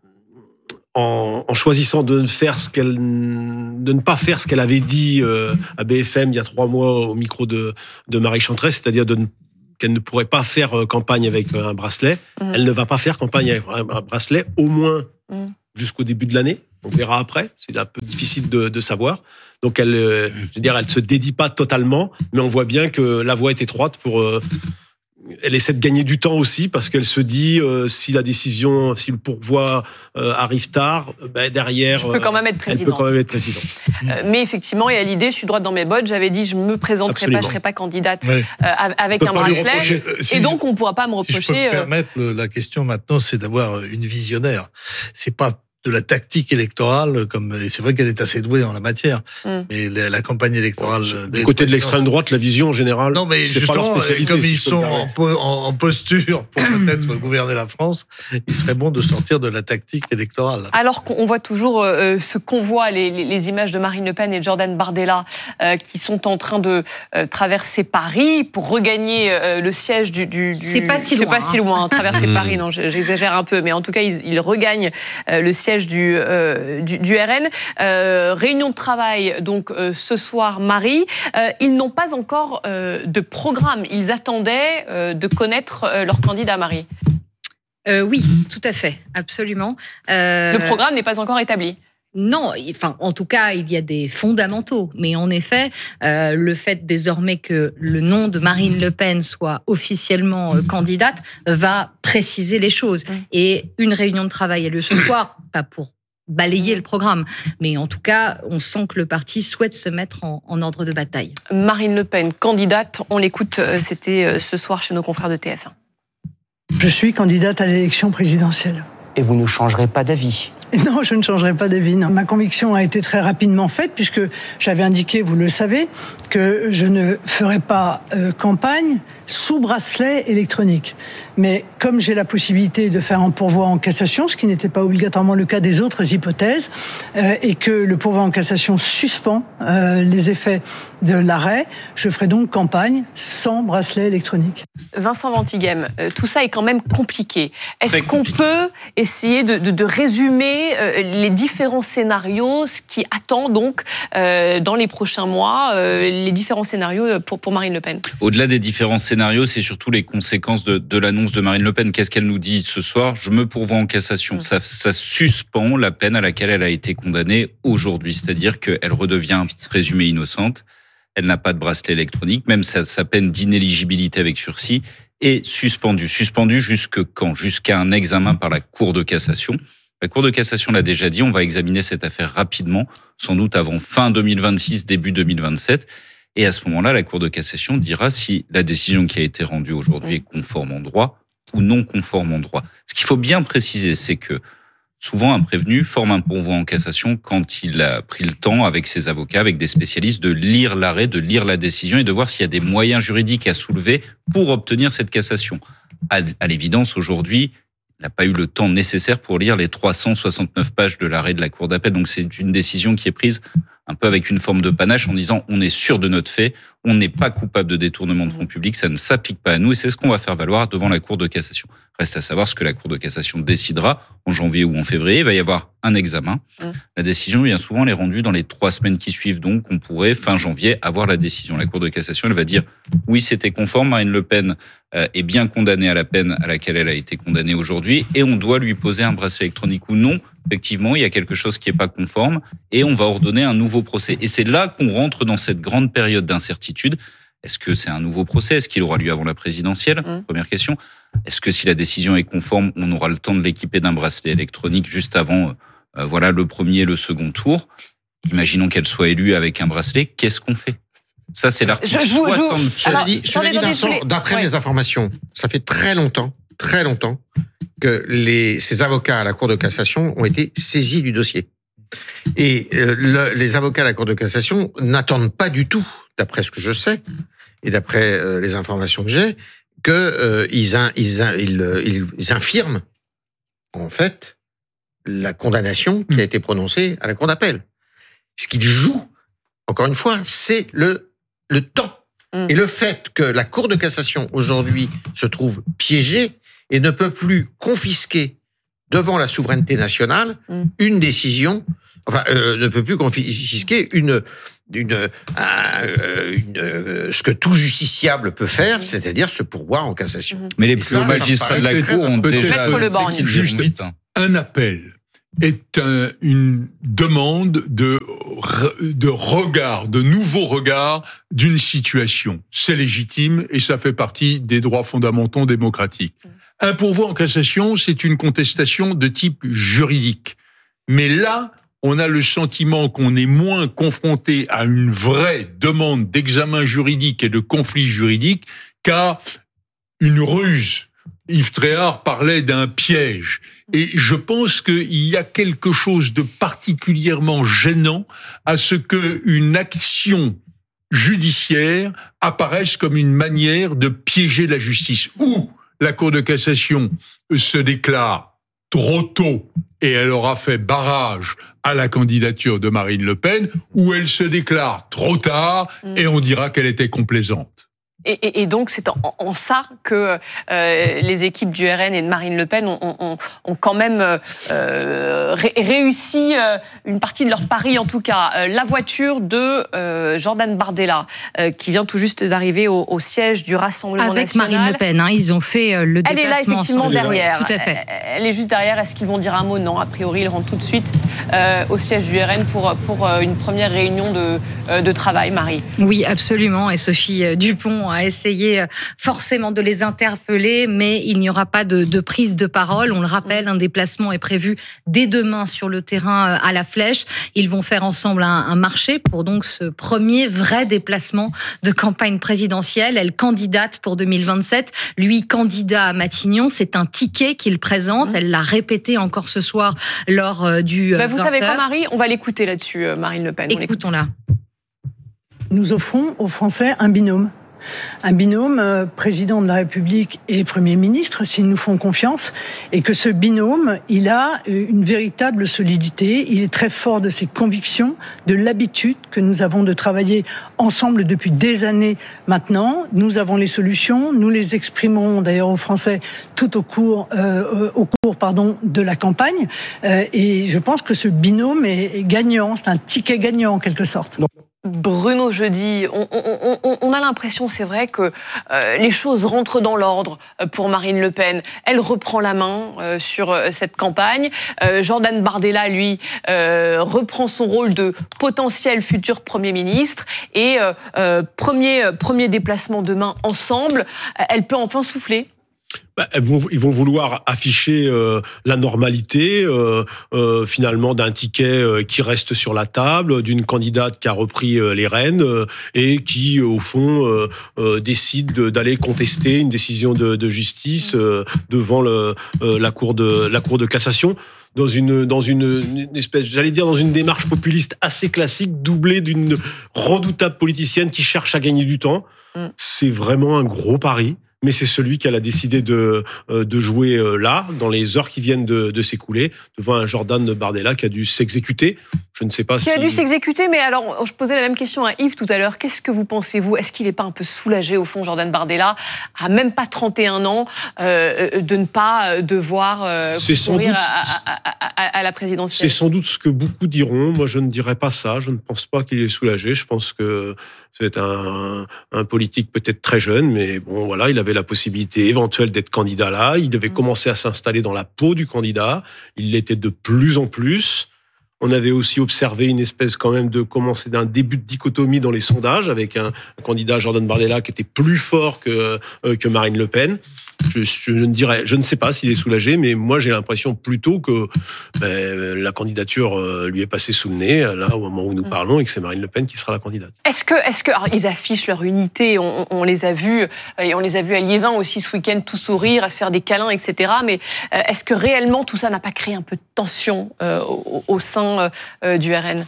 en, en choisissant de ne faire ce qu'elle, de ne pas faire ce qu'elle avait dit euh, à B F M il y a trois mois au micro de, de Marie Chantrey, c'est-à-dire de ne qu'elle ne pourrait pas faire campagne avec un bracelet. Mmh. Elle ne va pas faire campagne avec un bracelet, au moins mmh. jusqu'au début de l'année. On verra après. C'est un peu difficile de, de savoir. Donc, elle, euh, je veux dire, elle se dédie pas totalement, mais on voit bien que la voie est étroite pour. Euh, elle essaie de gagner du temps aussi parce qu'elle se dit euh, si la décision, si le pourvoi euh, arrive tard, ben derrière, je peux quand même être présidente. Elle peut quand même être présidente. Euh, mais effectivement, il y a l'idée, je suis droite dans mes bottes. J'avais dit, je me présenterai Absolument. pas, je serai pas candidate ouais. euh, avec un bracelet. Euh, si, et donc, on ne pourra pas me reprocher. Si je peux me permettre, euh... la question maintenant, c'est d'avoir une visionnaire. C'est pas de la tactique électorale, comme et c'est vrai qu'elle est assez douée en la matière, mm. mais la, la campagne électorale... Ouais, du côté de l'extrême droite, la vision en général, non, mais c'est justement, pas leur comme ils sont en, po, en, en posture pour peut-être gouverner la France, il serait bon de sortir de la tactique électorale. Alors qu'on voit toujours euh, ce convoi, les, les, les images de Marine Le Pen et de Jordan Bardella euh, qui sont en train de euh, traverser Paris pour regagner euh, le siège du... du, du c'est pas si c'est loin. C'est pas si loin, hein, traverser Paris, non, j'exagère un peu, mais en tout cas, ils, ils regagnent euh, le siège Du, euh, du, du R N. Euh, réunion de travail, donc, euh, ce soir, Marie. Euh, ils n'ont pas encore euh, de programme. Ils attendaient euh, de connaître euh, leur candidat, Marie. Euh, oui, tout à fait, absolument. Euh... Le programme n'est pas encore établi. Non, enfin, en tout cas, il y a des fondamentaux. Mais en effet, euh, le fait désormais que le nom de Marine Le Pen soit officiellement euh, candidate va préciser les choses. Mmh. Et une réunion de travail a lieu ce soir, pas pour balayer le programme, mais en tout cas, on sent que le parti souhaite se mettre en, en ordre de bataille. Marine Le Pen, candidate, on l'écoute, c'était ce soir chez nos confrères de T F un. Je suis candidate à l'élection présidentielle. Et vous ne changerez pas d'avis ? Non, je ne changerai pas d'avis. Non. Ma conviction a été très rapidement faite puisque j'avais indiqué, vous le savez, que je ne ferai pas euh, campagne sous bracelet électronique. Mais comme j'ai la possibilité de faire un pourvoi en cassation, ce qui n'était pas obligatoirement le cas des autres hypothèses, euh, et que le pourvoi en cassation suspend euh, les effets de l'arrêt, je ferai donc campagne sans bracelet électronique. Vincent Ventighem, euh, tout ça est quand même compliqué. Est-ce qu'on peut essayer de, de, de résumer euh, les différents scénarios, ce qui attend donc euh, dans les prochains mois, euh, les différents scénarios pour, pour Marine Le Pen? Au-delà des différents scénarios, c'est surtout les conséquences de, de l'annonce de Marine Le Pen. Qu'est-ce qu'elle nous dit ce soir? Je me pourvois en cassation. Mmh. Ça, ça suspend la peine à laquelle elle a été condamnée aujourd'hui. C'est-à-dire qu'elle redevient présumée innocente. Elle n'a pas de bracelet électronique. Même sa, sa peine d'inéligibilité avec sursis est suspendue. Suspendue jusque quand? Jusqu'à un examen par la Cour de cassation. La Cour de cassation l'a déjà dit, on va examiner cette affaire rapidement, sans doute avant fin deux mille vingt-six, début deux mille vingt-sept. Et à ce moment-là, la Cour de cassation dira si la décision qui a été rendue aujourd'hui est conforme en droit ou non conforme en droit. Ce qu'il faut bien préciser, c'est que souvent un prévenu forme un pourvoi en cassation quand il a pris le temps, avec ses avocats, avec des spécialistes, de lire l'arrêt, de lire la décision et de voir s'il y a des moyens juridiques à soulever pour obtenir cette cassation. À, à l'évidence, aujourd'hui, il n'a pas eu le temps nécessaire pour lire les trois cent soixante-neuf pages de l'arrêt de la Cour d'appel. Donc c'est une décision qui est prise un peu avec une forme de panache en disant on est sûr de notre fait, on n'est pas coupable de détournement de fonds publics, ça ne s'applique pas à nous et c'est ce qu'on va faire valoir devant la Cour de cassation. Reste à savoir ce que la Cour de cassation décidera en janvier ou en février. Il va y avoir un examen. Mmh. La décision, bien souvent, elle est rendue dans les trois semaines qui suivent. Donc, on pourrait, fin janvier, avoir la décision. La Cour de cassation, elle va dire oui, c'était conforme. Marine Le Pen euh, est bien condamnée à la peine à laquelle elle a été condamnée aujourd'hui et on doit lui poser un bracelet électronique ou non. Effectivement, il y a quelque chose qui n'est pas conforme et on va ordonner un nouveau procès. Et c'est là qu'on rentre dans cette grande période d'incertitude. Est-ce que c'est un nouveau procès? Est-ce qu'il aura lieu avant la présidentielle? mmh. Première question. Est-ce que si la décision est conforme, on aura le temps de l'équiper d'un bracelet électronique juste avant euh, voilà, le premier et le second tour? Imaginons qu'elle soit élue avec un bracelet. Qu'est-ce qu'on fait? Ça, c'est l'article soixante-sept. Cela dit, Vincent, d'après ouais. mes informations, ça fait très longtemps très longtemps que les, ces avocats à la Cour de cassation ont été saisis du dossier. Et euh, le, les avocats à la Cour de cassation n'attendent pas du tout, d'après ce que je sais, et d'après euh, les informations que j'ai, qu'ils euh, ils, ils, ils, ils infirment, en fait, la condamnation qui a été prononcée à la Cour d'appel. Ce qu'ils jouent, encore une fois, c'est le, le temps. Mmh. Et le fait que la Cour de cassation, aujourd'hui, se trouve piégée et ne peut plus confisquer devant la souveraineté nationale mmh. une décision, enfin, euh, ne peut plus confisquer une... Une, euh, une, euh, ce que tout justiciable peut faire, c'est-à-dire se pourvoir en cassation. Mais les plus hauts magistrats de la Cour ont déjà juste un appel est un, une demande de, de regard, de nouveau regard d'une situation. C'est légitime et ça fait partie des droits fondamentaux démocratiques. Un pourvoi en cassation, c'est une contestation de type juridique. Mais là, on a le sentiment qu'on est moins confronté à une vraie demande d'examen juridique et de conflit juridique qu'à une ruse. Yves Tréhard parlait d'un piège. Et je pense qu'il y a quelque chose de particulièrement gênant à ce qu'une action judiciaire apparaisse comme une manière de piéger la justice. Ou la Cour de cassation se déclare trop tôt et elle aura fait barrage à la candidature de Marine Le Pen, ou elle se déclare trop tard et on dira qu'elle était complaisante. Et, et, et donc, c'est en, en ça que euh, les équipes du R N et de Marine Le Pen ont, ont, ont quand même euh, ré, réussi euh, une partie de leur pari, en tout cas. Euh, la voiture de euh, Jordan Bardella, euh, qui vient tout juste d'arriver au, au siège du Rassemblement Avec national. Avec Marine Le Pen, hein, ils ont fait euh, le déplacement. Elle est là, effectivement, ensemble. derrière. Tout à fait. Elle, elle est juste derrière. Est-ce qu'ils vont dire un mot? Non, a priori, ils rentrent tout de suite euh, au siège du R N pour, pour une première réunion de, de travail, Marie. Oui, absolument. Et Sophie Dupont a essayé forcément de les interpeller, mais il n'y aura pas de, de prise de parole. On le rappelle, un déplacement est prévu dès demain sur le terrain à la Flèche. Ils vont faire ensemble un, un marché pour donc ce premier vrai déplacement de campagne présidentielle. Elle candidate pour deux mille vingt-sept. Lui, candidat à Matignon, c'est un ticket qu'il présente. Elle l'a répété encore ce soir lors du bah, Vous vingt savez heures. quoi, Marie? On va l'écouter là-dessus, Marine Le Pen. Écoutons-la. Nous offrons aux Français un binôme. Un binôme euh, président de la République et Premier ministre, s'ils nous font confiance, et que ce binôme, il a une véritable solidité, il est très fort de ses convictions, de l'habitude que nous avons de travailler ensemble depuis des années maintenant. Nous avons les solutions, nous les exprimons d'ailleurs aux Français tout au cours, euh, au cours pardon, de la campagne, euh, et je pense que ce binôme est, est gagnant, c'est un ticket gagnant en quelque sorte. Non. Bruno Jeudi, on, on, on, on a l'impression, c'est vrai, que euh, les choses rentrent dans l'ordre pour Marine Le Pen. Elle reprend la main euh, sur euh, cette campagne. Euh, Jordan Bardella, lui, euh, reprend son rôle de potentiel futur Premier ministre. Et euh, euh, premier, premier déplacement demain ensemble, elle peut enfin souffler. Bah, ils vont vouloir afficher euh, la normalité, euh, euh, finalement, d'un ticket euh, qui reste sur la table, d'une candidate qui a repris euh, les rênes euh, et qui, au fond, euh, euh, décide de, d'aller contester une décision de, de justice euh, devant le, euh, la cour de la cour de cassation. Dans une dans une, une espèce, j'allais dire, dans une démarche populiste assez classique, doublée d'une redoutable politicienne qui cherche à gagner du temps. Mm. C'est vraiment un gros pari. Mais c'est celui qu'elle a décidé de, de jouer là, dans les heures qui viennent de, de s'écouler, devant un Jordan Bardella qui a dû s'exécuter. Je ne sais pas qui si... Qui a dû s'exécuter, mais alors, je posais la même question à Yves tout à l'heure. Qu'est-ce que vous pensez, vous? Est-ce qu'il n'est pas un peu soulagé, au fond, Jordan Bardella, à même pas trente et un ans, euh, de ne pas devoir euh, courir doute, à, à, à, à la présidentielle? C'est sans doute ce que beaucoup diront. Moi, je ne dirais pas ça. Je ne pense pas qu'il est soulagé. Je pense que c'est un, un politique peut-être très jeune, mais bon, voilà, il avait la possibilité éventuelle d'être candidat là. Il devait mmh. commencer à s'installer dans la peau du candidat. Il l'était de plus en plus. On avait aussi observé une espèce quand même de commencer d'un début de dichotomie dans les sondages avec un, un candidat Jordan Bardella qui était plus fort que euh, que Marine Le Pen. Je, je ne dirais, je ne sais pas s'il est soulagé, mais moi j'ai l'impression plutôt que ben, la candidature euh, lui est passée sous le nez là au moment où nous parlons et que c'est Marine Le Pen qui sera la candidate. Est-ce que, est-ce que, alors, ils affichent leur unité, on, on les a vus, et on les a vus à Liévin aussi ce week-end, tout sourire, à se faire des câlins, et cetera. Mais euh, est-ce que réellement tout ça n'a pas créé un peu de tension euh, au, au sein euh, du R N ?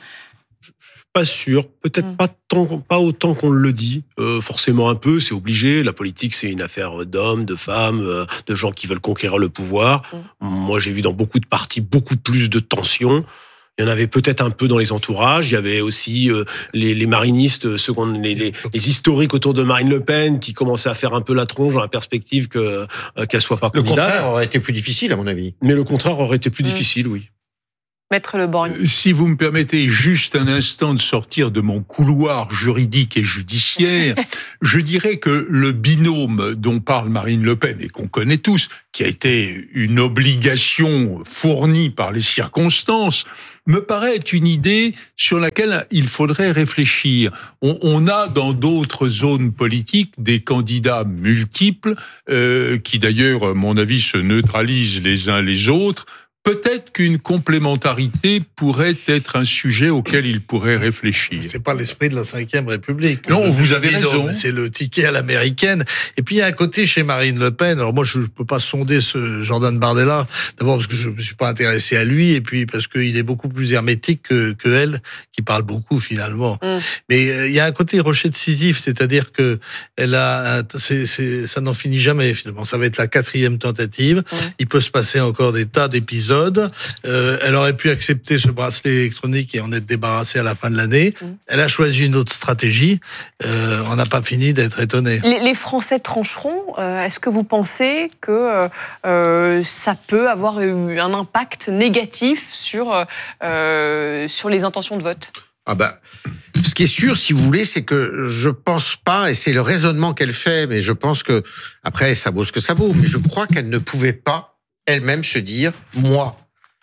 Pas sûr, peut-être mmh. pas, tant, pas autant qu'on le dit, euh, forcément un peu, c'est obligé, la politique c'est une affaire d'hommes, de femmes, euh, de gens qui veulent conquérir le pouvoir. Mmh. Moi j'ai vu dans beaucoup de partis beaucoup plus de tensions. Il y en avait peut-être un peu dans les entourages. Il y avait aussi euh, les, les marinistes, ceux qu'on, les, les, les historiques autour de Marine Le Pen qui commençaient à faire un peu la tronche dans la perspective que, euh, qu'elle soit pas candidate. Le contraire aurait été plus difficile à mon avis. Mais le contraire aurait été plus mmh. difficile, oui. Maître Le Borgne. Si vous me permettez juste un instant de sortir de mon couloir juridique et judiciaire, je dirais que le binôme dont parle Marine Le Pen et qu'on connaît tous, qui a été une obligation fournie par les circonstances, me paraît être une idée sur laquelle il faudrait réfléchir. On, on a dans d'autres zones politiques des candidats multiples, euh, qui d'ailleurs, à mon avis, se neutralisent les uns les autres. Peut-être qu'une complémentarité pourrait être un sujet auquel il pourrait réfléchir. C'est pas l'esprit de la cinquième République. Non, vous avez raison. C'est le ticket à l'américaine. Et puis il y a un côté chez Marine Le Pen. Alors moi, je peux pas sonder ce Jordan Bardella. D'abord parce que je me suis pas intéressé à lui, et puis parce qu'il est beaucoup plus hermétique que, que elle, qui parle beaucoup finalement. Mm. Mais euh, il y a un côté rocher de Sisyphe, c'est-à-dire que elle a, c'est, c'est, ça n'en finit jamais finalement. Ça va être la quatrième tentative. Mm. Il peut se passer encore des tas d'épisodes. Euh, elle aurait pu accepter ce bracelet électronique et en être débarrassée à la fin de l'année. Mmh. Elle a choisi une autre stratégie. Euh, on n'a pas fini d'être étonné. Les, les Français trancheront. Euh, est-ce que vous pensez que euh, ça peut avoir eu un impact négatif sur, euh, sur les intentions de vote ? Ah bah, ce qui est sûr, si vous voulez, c'est que je pense pas, et c'est le raisonnement qu'elle fait, mais je pense que, après, ça vaut ce que ça vaut, mais je crois qu'elle ne pouvait pas elle-même se dire, moi,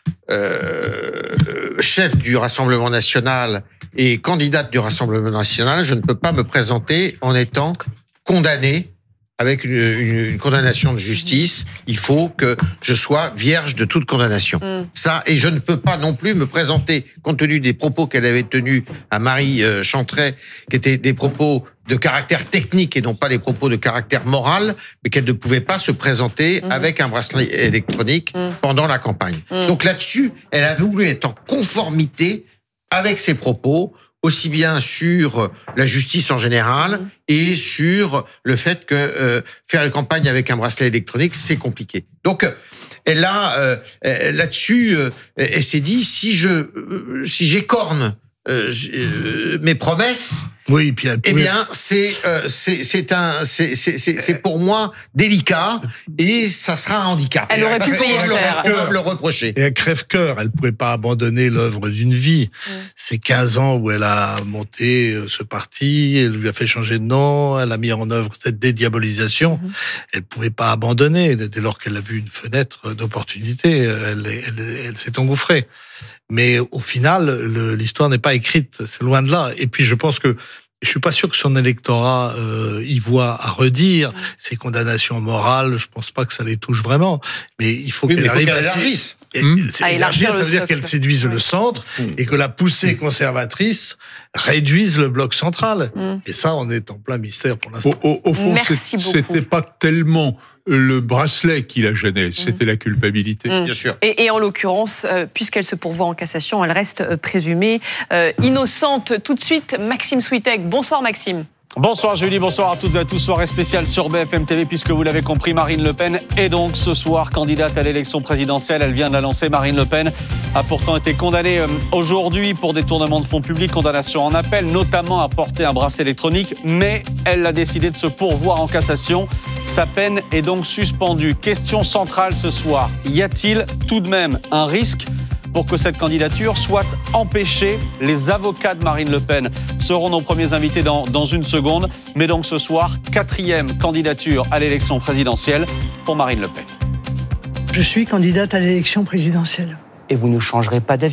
euh, chef du Rassemblement national et candidate du Rassemblement national, je ne peux pas me présenter en étant condamné avec une, une, une condamnation de justice. Il faut que je sois vierge de toute condamnation. Mm. Ça, et je ne peux pas non plus me présenter, compte tenu des propos qu'elle avait tenus à Marie Chantray, qui étaient des propos de caractère technique et non pas des propos de caractère moral, mais qu'elle ne pouvait pas se présenter mmh. avec un bracelet électronique mmh. pendant la campagne. Mmh. Donc là-dessus, elle a voulu être en conformité avec ses propos, aussi bien sur la justice en général mmh. et sur le fait que euh, faire une campagne avec un bracelet électronique, c'est compliqué. Donc, elle a euh, là-dessus, euh, elle s'est dit, si je, euh, si j'écorne euh, euh, mes promesses, oui, puis elle eh bien, c'est euh, c'est c'est un c'est c'est c'est pour moi délicat et ça sera un handicap. Elle aurait pu payer cher. On va le reprocher. Et elle crève-cœur. Elle pouvait pas abandonner l'œuvre d'une vie. Mmh. Ces quinze ans où elle a monté ce parti, elle lui a fait changer de nom, elle a mis en œuvre cette dédiabolisation. Mmh. Elle pouvait pas abandonner dès lors qu'elle a vu une fenêtre d'opportunité. Elle elle, elle s'est engouffrée. Mais au final, le, l'histoire n'est pas écrite, c'est loin de là. Et puis je pense que je suis pas sûr que son électorat euh, y voit à redire mmh. ses condamnations morales. Je pense pas que ça les touche vraiment. Mais il faut oui, qu'elle arrive qu'elle à élargisse. Mmh. À élargir, ça veut dire qu'elle séduise mmh. le centre mmh. et que la poussée conservatrice réduise le bloc central. Mmh. Et ça, on est en plein mystère pour l'instant. Au, au, au fond, c'est, c'était pas tellement le bracelet qui la gênait, c'était mmh. la culpabilité. Mmh. Bien sûr. Et, et en l'occurrence, euh, puisqu'elle se pourvoit en cassation, elle reste euh, présumée euh, innocente. Tout de suite, Maxime Switek. Bonsoir Maxime. Bonsoir Julie, bonsoir à toutes et à tous. Soirée spéciale sur B F M T V, puisque vous l'avez compris, Marine Le Pen est donc ce soir candidate à l'élection présidentielle. Elle vient de l'annoncer. Marine Le Pen a pourtant été condamnée aujourd'hui pour détournement de fonds publics, condamnation en appel, notamment à porter un bracelet électronique, mais elle a décidé de se pourvoir en cassation. Sa peine est donc suspendue. Question centrale ce soir, y a-t-il tout de même un risque pour que cette candidature soit empêchée? Les avocats de Marine Le Pen seront nos premiers invités dans, dans une seconde. Mais donc ce soir, quatrième candidature à l'élection présidentielle pour Marine Le Pen. Je suis candidate à l'élection présidentielle. Et vous ne changerez pas d'avis?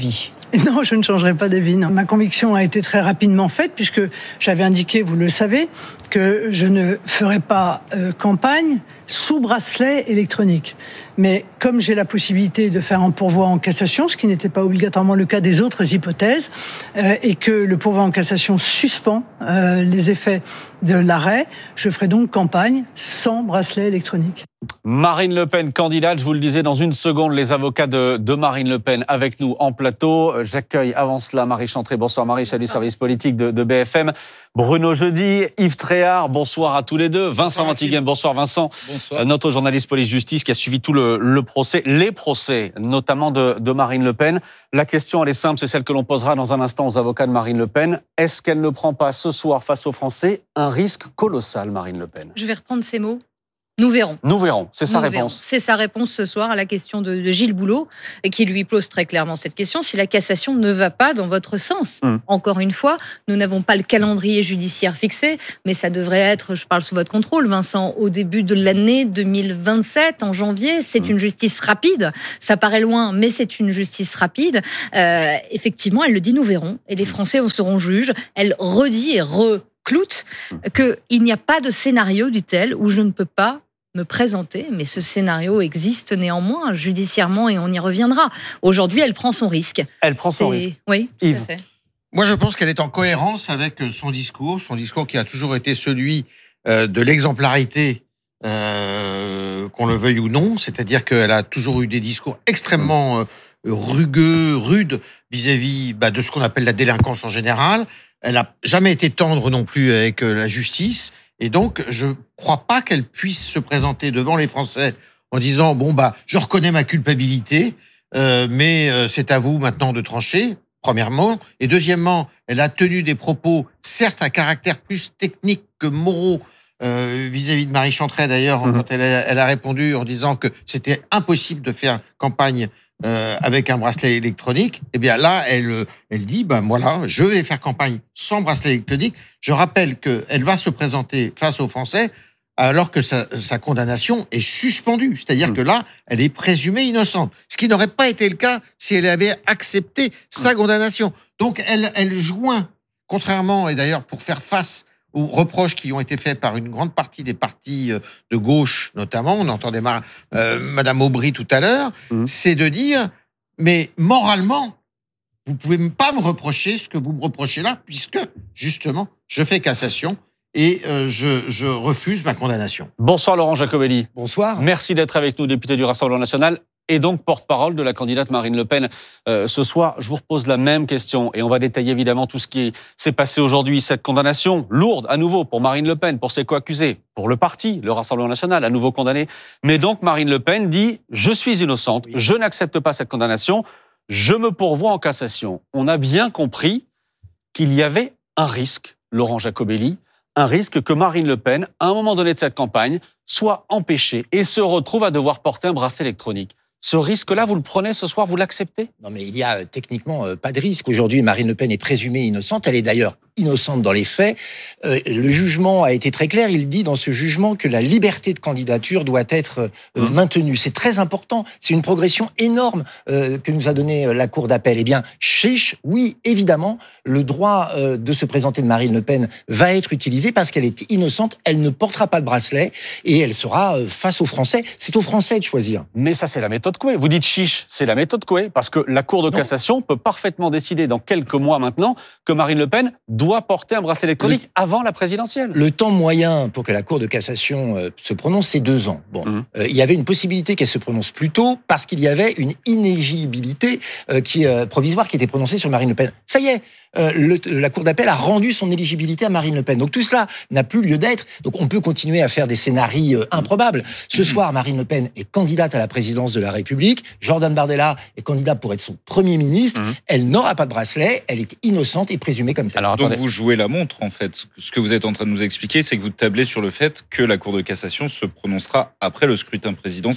Non, je ne changerai pas d'avis. Non. Ma conviction a été très rapidement faite puisque j'avais indiqué, vous le savez, que je ne ferai pas euh, campagne sous bracelet électronique. Mais comme j'ai la possibilité de faire un pourvoi en cassation, ce qui n'était pas obligatoirement le cas des autres hypothèses, euh, et que le pourvoi en cassation suspend euh, les effets de l'arrêt, je ferai donc campagne sans bracelet électronique. Marine Le Pen, candidate, je vous le disais, dans une seconde, les avocats de, de Marine Le Pen avec nous en plateau. J'accueille avant cela Marie Chantré. Bonsoir Marie, chef du service politique de, de B F M. Bruno Jeudi, Yves Tréhard, bonsoir à tous les deux. Vincent Montiguen, bonsoir Vincent. Bonsoir. Notre journaliste police-justice qui a suivi tout le, le procès, les procès, notamment de, de Marine Le Pen. La question, elle est simple, c'est celle que l'on posera dans un instant aux avocats de Marine Le Pen. Est-ce qu'elle ne prend pas ce soir face aux Français un risque colossal, Marine Le Pen? Je vais reprendre ces mots. Nous verrons. Nous verrons, c'est sa Nous réponse. verrons. C'est sa réponse ce soir à la question de, de Gilles Boulot, et qui lui pose très clairement cette question, si la cassation ne va pas dans votre sens. Mmh. Encore une fois, nous n'avons pas le calendrier judiciaire fixé, mais ça devrait être, je parle sous votre contrôle, Vincent, au début de l'année deux mille vingt-sept, en janvier. C'est mmh. une justice rapide. Ça paraît loin, mais c'est une justice rapide. Euh, effectivement, elle le dit, nous verrons. Et les Français en seront juges. Elle redit et recloute qu'il n'y a pas de scénario, dit-elle, où je ne peux pas me présenter, mais ce scénario existe néanmoins judiciairement et on y reviendra. Aujourd'hui, elle prend son risque. Elle prend son risque. Oui, Yves. tout à fait. Moi, je pense qu'elle est en cohérence avec son discours, son discours qui a toujours été celui euh, de l'exemplarité, euh, qu'on le veuille ou non, c'est-à-dire qu'elle a toujours eu des discours extrêmement euh, rugueux, rudes vis-à-vis bah, de ce qu'on appelle la délinquance en général. Elle n'a jamais été tendre non plus avec euh, la justice. Et donc, je ne crois pas qu'elle puisse se présenter devant les Français en disant « Bon, bah, je reconnais ma culpabilité, euh, mais euh, c'est à vous maintenant de trancher », premièrement. Et deuxièmement, elle a tenu des propos, certes à caractère plus technique que moraux, euh, vis-à-vis de Marie Chantrey, d'ailleurs, mmh. quand elle a, elle a répondu en disant que c'était impossible de faire campagne Euh, avec un bracelet électronique, eh bien là, elle, elle dit, ben voilà, je vais faire campagne sans bracelet électronique. Je rappelle qu'elle va se présenter face aux Français alors que sa, sa condamnation est suspendue. C'est-à-dire mmh. que là, elle est présumée innocente. Ce qui n'aurait pas été le cas si elle avait accepté sa condamnation. Donc, elle, elle joint, contrairement, et d'ailleurs pour faire face aux reproches qui ont été faits par une grande partie des partis de gauche, notamment, on entendait ma, euh, Madame Aubry tout à l'heure, mmh. c'est de dire, mais moralement, vous pouvez pas me reprocher ce que vous me reprochez là, puisque, justement, je fais cassation et euh, je, je refuse ma condamnation. Bonsoir Laurent Jacobelli. Bonsoir. Merci d'être avec nous, député du Rassemblement national, et donc porte-parole de la candidate Marine Le Pen euh, ce soir. Je vous repose la même question et on va détailler évidemment tout ce qui s'est passé aujourd'hui. Cette condamnation lourde à nouveau pour Marine Le Pen, pour ses co-accusés, pour le parti, le Rassemblement national, à nouveau condamné. Mais donc Marine Le Pen dit « Je suis innocente, oui. je n'accepte pas cette condamnation, je me pourvois en cassation ». On a bien compris qu'il y avait un risque, Laurent Jacobelli, un risque que Marine Le Pen, à un moment donné de cette campagne, soit empêchée et se retrouve à devoir porter un bracelet électronique. Ce risque-là, vous le prenez ce soir, vous l'acceptez? Non, mais il y a euh, techniquement euh, pas de risque. Aujourd'hui, Marine Le Pen est présumée innocente. Elle est d'ailleurs innocente dans les faits. Euh, le jugement a été très clair. Il dit dans ce jugement que la liberté de candidature doit être euh, mmh. maintenue. C'est très important. C'est une progression énorme euh, que nous a donné euh, la Cour d'appel. Eh bien, chiche, oui, évidemment, le droit euh, de se présenter de Marine Le Pen va être utilisé parce qu'elle est innocente. Elle ne portera pas le bracelet et elle sera euh, face aux Français. C'est aux Français de choisir. Mais ça, c'est la méthode Coué. Vous dites chiche, c'est la méthode Coué, parce que la Cour de non. cassation peut parfaitement décider dans quelques mois maintenant que Marine Le Pen doit porter un bracelet électronique le, avant la présidentielle. Le temps moyen pour que la Cour de cassation euh, se prononce, c'est deux ans. Bon, mmh. euh, il y avait une possibilité qu'elle se prononce plus tôt parce qu'il y avait une inéligibilité euh, qui, euh, provisoire qui était prononcée sur Marine Le Pen. Ça y est, euh, le, la Cour d'appel a rendu son éligibilité à Marine Le Pen. Donc tout cela n'a plus lieu d'être. Donc on peut continuer à faire des scénarios euh, improbables. Ce mmh. soir, Marine Le Pen est candidate à la présidence de la République. Jordan Bardella est candidat pour être son Premier ministre. Mmh. Elle n'aura pas de bracelet. Elle est innocente et présumée comme telle. Alors, donc vous jouez la montre, en fait. Ce que vous êtes en train de nous expliquer, c'est que vous tablez sur le fait que la Cour de cassation se prononcera après le scrutin présidentiel.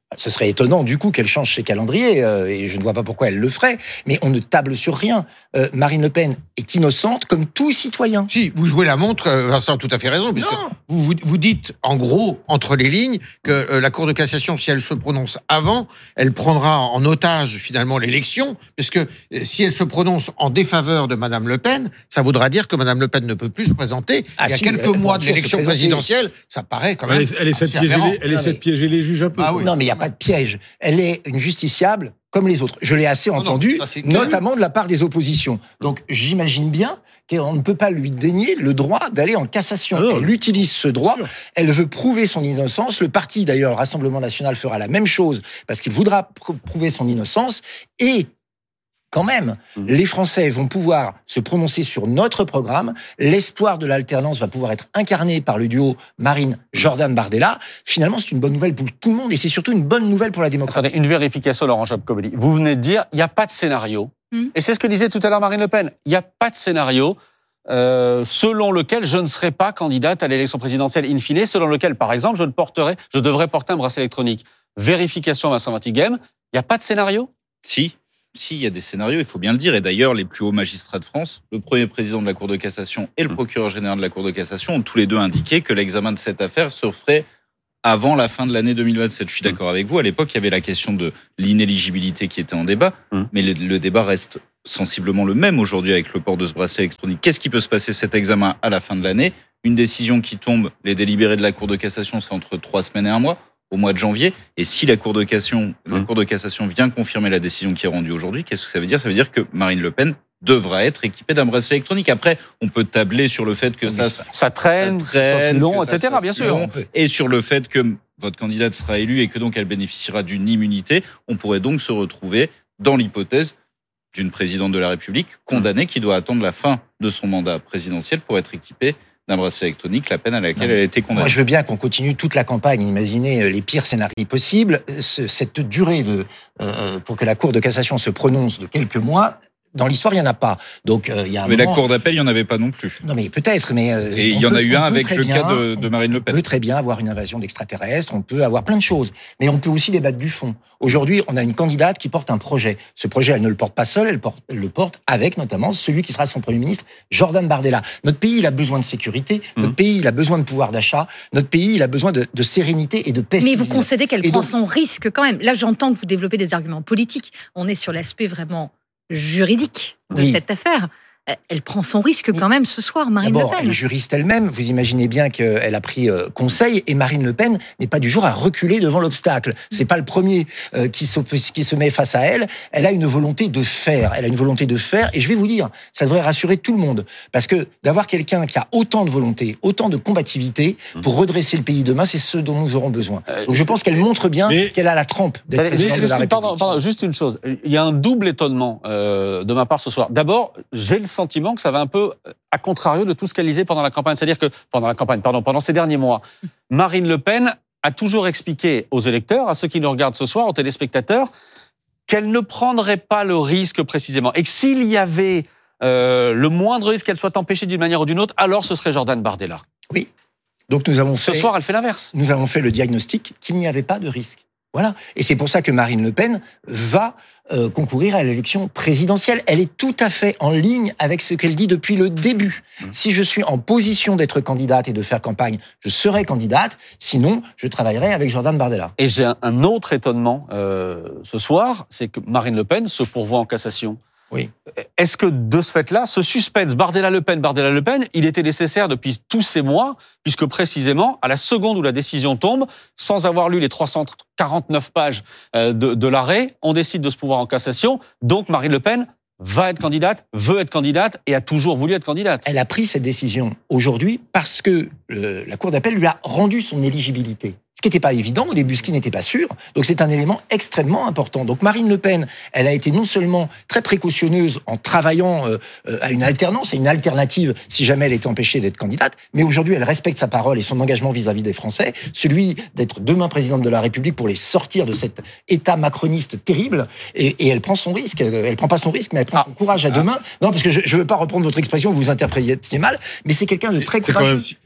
Ce serait étonnant du coup qu'elle change ses calendriers, euh, et je ne vois pas pourquoi elle le ferait, mais on ne table sur rien. Euh, Marine Le Pen est innocente comme tout citoyen. Si, vous jouez la montre, Vincent a tout à fait raison, puisque vous, vous, vous dites en gros, entre les lignes, que euh, la Cour de cassation, si elle se prononce avant, elle prendra en otage finalement l'élection, puisque euh, si elle se prononce en défaveur de Madame Le Pen, ça voudra dire que Madame Le Pen ne peut plus se présenter. Ah Il y a si, quelques elle mois de l'élection présidentielle, ça paraît quand même... Elle, elle essaie de piéger les, elle essaie de piéger les juges un peu. Ah oui. Non, mais il n'y a pas de piège. Elle est une justiciable comme les autres. Je l'ai assez non, entendu, non, ça, notamment de la part des oppositions. Donc j'imagine bien qu'on ne peut pas lui dénier le droit d'aller en cassation. Ah non, elle utilise ce droit, elle veut prouver son innocence. Le parti, d'ailleurs, le Rassemblement national, fera la même chose parce qu'il voudra pr- prouver son innocence. Et quand même, mmh. les Français vont pouvoir se prononcer sur notre programme. L'espoir de l'alternance va pouvoir être incarné par le duo Marine-Jordan Bardella. Finalement, c'est une bonne nouvelle pour tout le monde et c'est surtout une bonne nouvelle pour la démocratie. Attendez, une vérification, Laurent Jobcovelli. Vous venez de dire, il n'y a pas de scénario. Mmh. Et c'est ce que disait tout à l'heure Marine Le Pen. Il n'y a pas de scénario euh, selon lequel je ne serai pas candidate à l'élection présidentielle in fine, selon lequel, par exemple, je, ne porterai, je devrais porter un bracelet électronique. Vérification, Vincent Vintighem. Il n'y a pas de scénario ? Si. Si, il y a des scénarios, il faut bien le dire. Et d'ailleurs, les plus hauts magistrats de France, le premier président de la Cour de cassation et le procureur général de la Cour de cassation, ont tous les deux indiqué que l'examen de cette affaire se ferait avant la fin de l'année deux mille vingt-sept. Je suis d'accord avec vous. À l'époque, il y avait la question de l'inéligibilité qui était en débat, mais le, le débat reste sensiblement le même aujourd'hui avec le port de ce bracelet électronique. Qu'est-ce qui peut se passer cet examen à la fin de l'année ? Une décision qui tombe, les délibérés de la Cour de cassation, c'est entre trois semaines et un mois, au mois de janvier. Et si la Cour de cassation, la Cour de cassation vient confirmer la décision qui est rendue aujourd'hui, qu'est-ce que ça veut dire ? Ça veut dire que Marine Le Pen devra être équipée d'un bracelet électronique. Après, on peut tabler sur le fait que ça, ça, ça traîne, ça traîne long, et cetera. Bien sûr. Long, et sur le fait que votre candidate sera élue et que donc elle bénéficiera d'une immunité. On pourrait donc se retrouver dans l'hypothèse d'une présidente de la République condamnée qui doit attendre la fin de son mandat présidentiel pour être équipée d'un bracelet électronique, la peine à laquelle non, elle a été condamnée. Moi, je veux bien qu'on continue toute la campagne, imaginez les pires scénarios possibles. Ce, cette durée de, euh, pour que la Cour de cassation se prononce de quelques mois, dans l'histoire, il n'y en a pas. Donc, euh, il y a un mais moment... la Cour d'appel, il n'y en avait pas non plus. Non, mais peut-être, mais... Euh, Et il y en peut, a eu un avec le bien, cas de, de Marine Le Pen. On peut très bien avoir une invasion d'extraterrestres, on peut avoir plein de choses. Mais on peut aussi débattre du fond. Aujourd'hui, on a une candidate qui porte un projet. Ce projet, elle ne le porte pas seule, elle, porte, elle le porte avec notamment celui qui sera son Premier ministre, Jordan Bardella. Notre pays, il a besoin de sécurité, mmh. notre pays, il a besoin de pouvoir d'achat, notre pays, il a besoin de, de sérénité et de paix. Mais vous concédez qu'elle prend donc, son risque quand même. Là, j'entends que vous développez des arguments politiques. On est sur l'aspect vraiment juridique de oui. cette affaire. Elle prend son risque quand même ce soir, Marine D'abord, Le Pen. Elle est juriste elle-même. Vous imaginez bien qu'elle a pris conseil. Et Marine Le Pen n'est pas du genre à reculer devant l'obstacle. C'est pas le premier qui se, qui se met face à elle. Elle a une volonté de faire. Elle a une volonté de faire. Et je vais vous dire, ça devrait rassurer tout le monde. Parce que d'avoir quelqu'un qui a autant de volonté, autant de combativité pour redresser le pays demain, c'est ce dont nous aurons besoin. Donc je pense qu'elle montre bien Mais... qu'elle a la trempe d'être présidente de la République. Pardon, pardon, juste une chose. Il y a un double étonnement euh, de ma part ce soir. D'abord, j'ai le sentiment que ça va un peu à contrario de tout ce qu'elle disait pendant la campagne. C'est-à-dire que, pendant la campagne, pardon, pendant ces derniers mois, Marine Le Pen a toujours expliqué aux électeurs, à ceux qui nous regardent ce soir, aux téléspectateurs, qu'elle ne prendrait pas le risque précisément. Et que s'il y avait euh, le moindre risque qu'elle soit empêchée d'une manière ou d'une autre, alors ce serait Jordan Bardella. Oui. Donc nous avons fait... Ce soir, elle fait l'inverse. Nous avons fait le diagnostic qu'il n'y avait pas de risque. Voilà. Et c'est pour ça que Marine Le Pen va euh, concourir à l'élection présidentielle. Elle est tout à fait en ligne avec ce qu'elle dit depuis le début. Mmh. Si je suis en position d'être candidate et de faire campagne, je serai candidate. Sinon, je travaillerai avec Jordan Bardella. Et j'ai un, un autre étonnement euh, ce soir, c'est que Marine Le Pen se pourvoit en cassation. Oui. Est-ce que de ce fait-là, ce suspense Bardella-Le Pen, Bardella-Le Pen, il était nécessaire depuis tous ces mois, puisque précisément, à la seconde où la décision tombe, sans avoir lu les trois cent quarante-neuf pages de, de l'arrêt, on décide de se pourvoir en cassation. Donc Marine Le Pen va être candidate, veut être candidate et a toujours voulu être candidate. Elle a pris cette décision aujourd'hui parce que le, la Cour d'appel lui a rendu son éligibilité. Ce qui n'était pas évident au début, ce qui n'était pas sûr. Donc c'est un élément extrêmement important. Donc Marine Le Pen, elle a été non seulement très précautionneuse en travaillant euh, à une alternance, à une alternative si jamais elle était empêchée d'être candidate, mais aujourd'hui elle respecte sa parole et son engagement vis-à-vis des Français, celui d'être demain présidente de la République pour les sortir de cet état macroniste terrible. Et, et elle prend son risque. Elle prend pas son risque, mais elle prend ah. son courage à deux mains. Non, parce que je ne veux pas reprendre votre expression, vous vous interprétiez mal, mais c'est quelqu'un de très courageux. C'est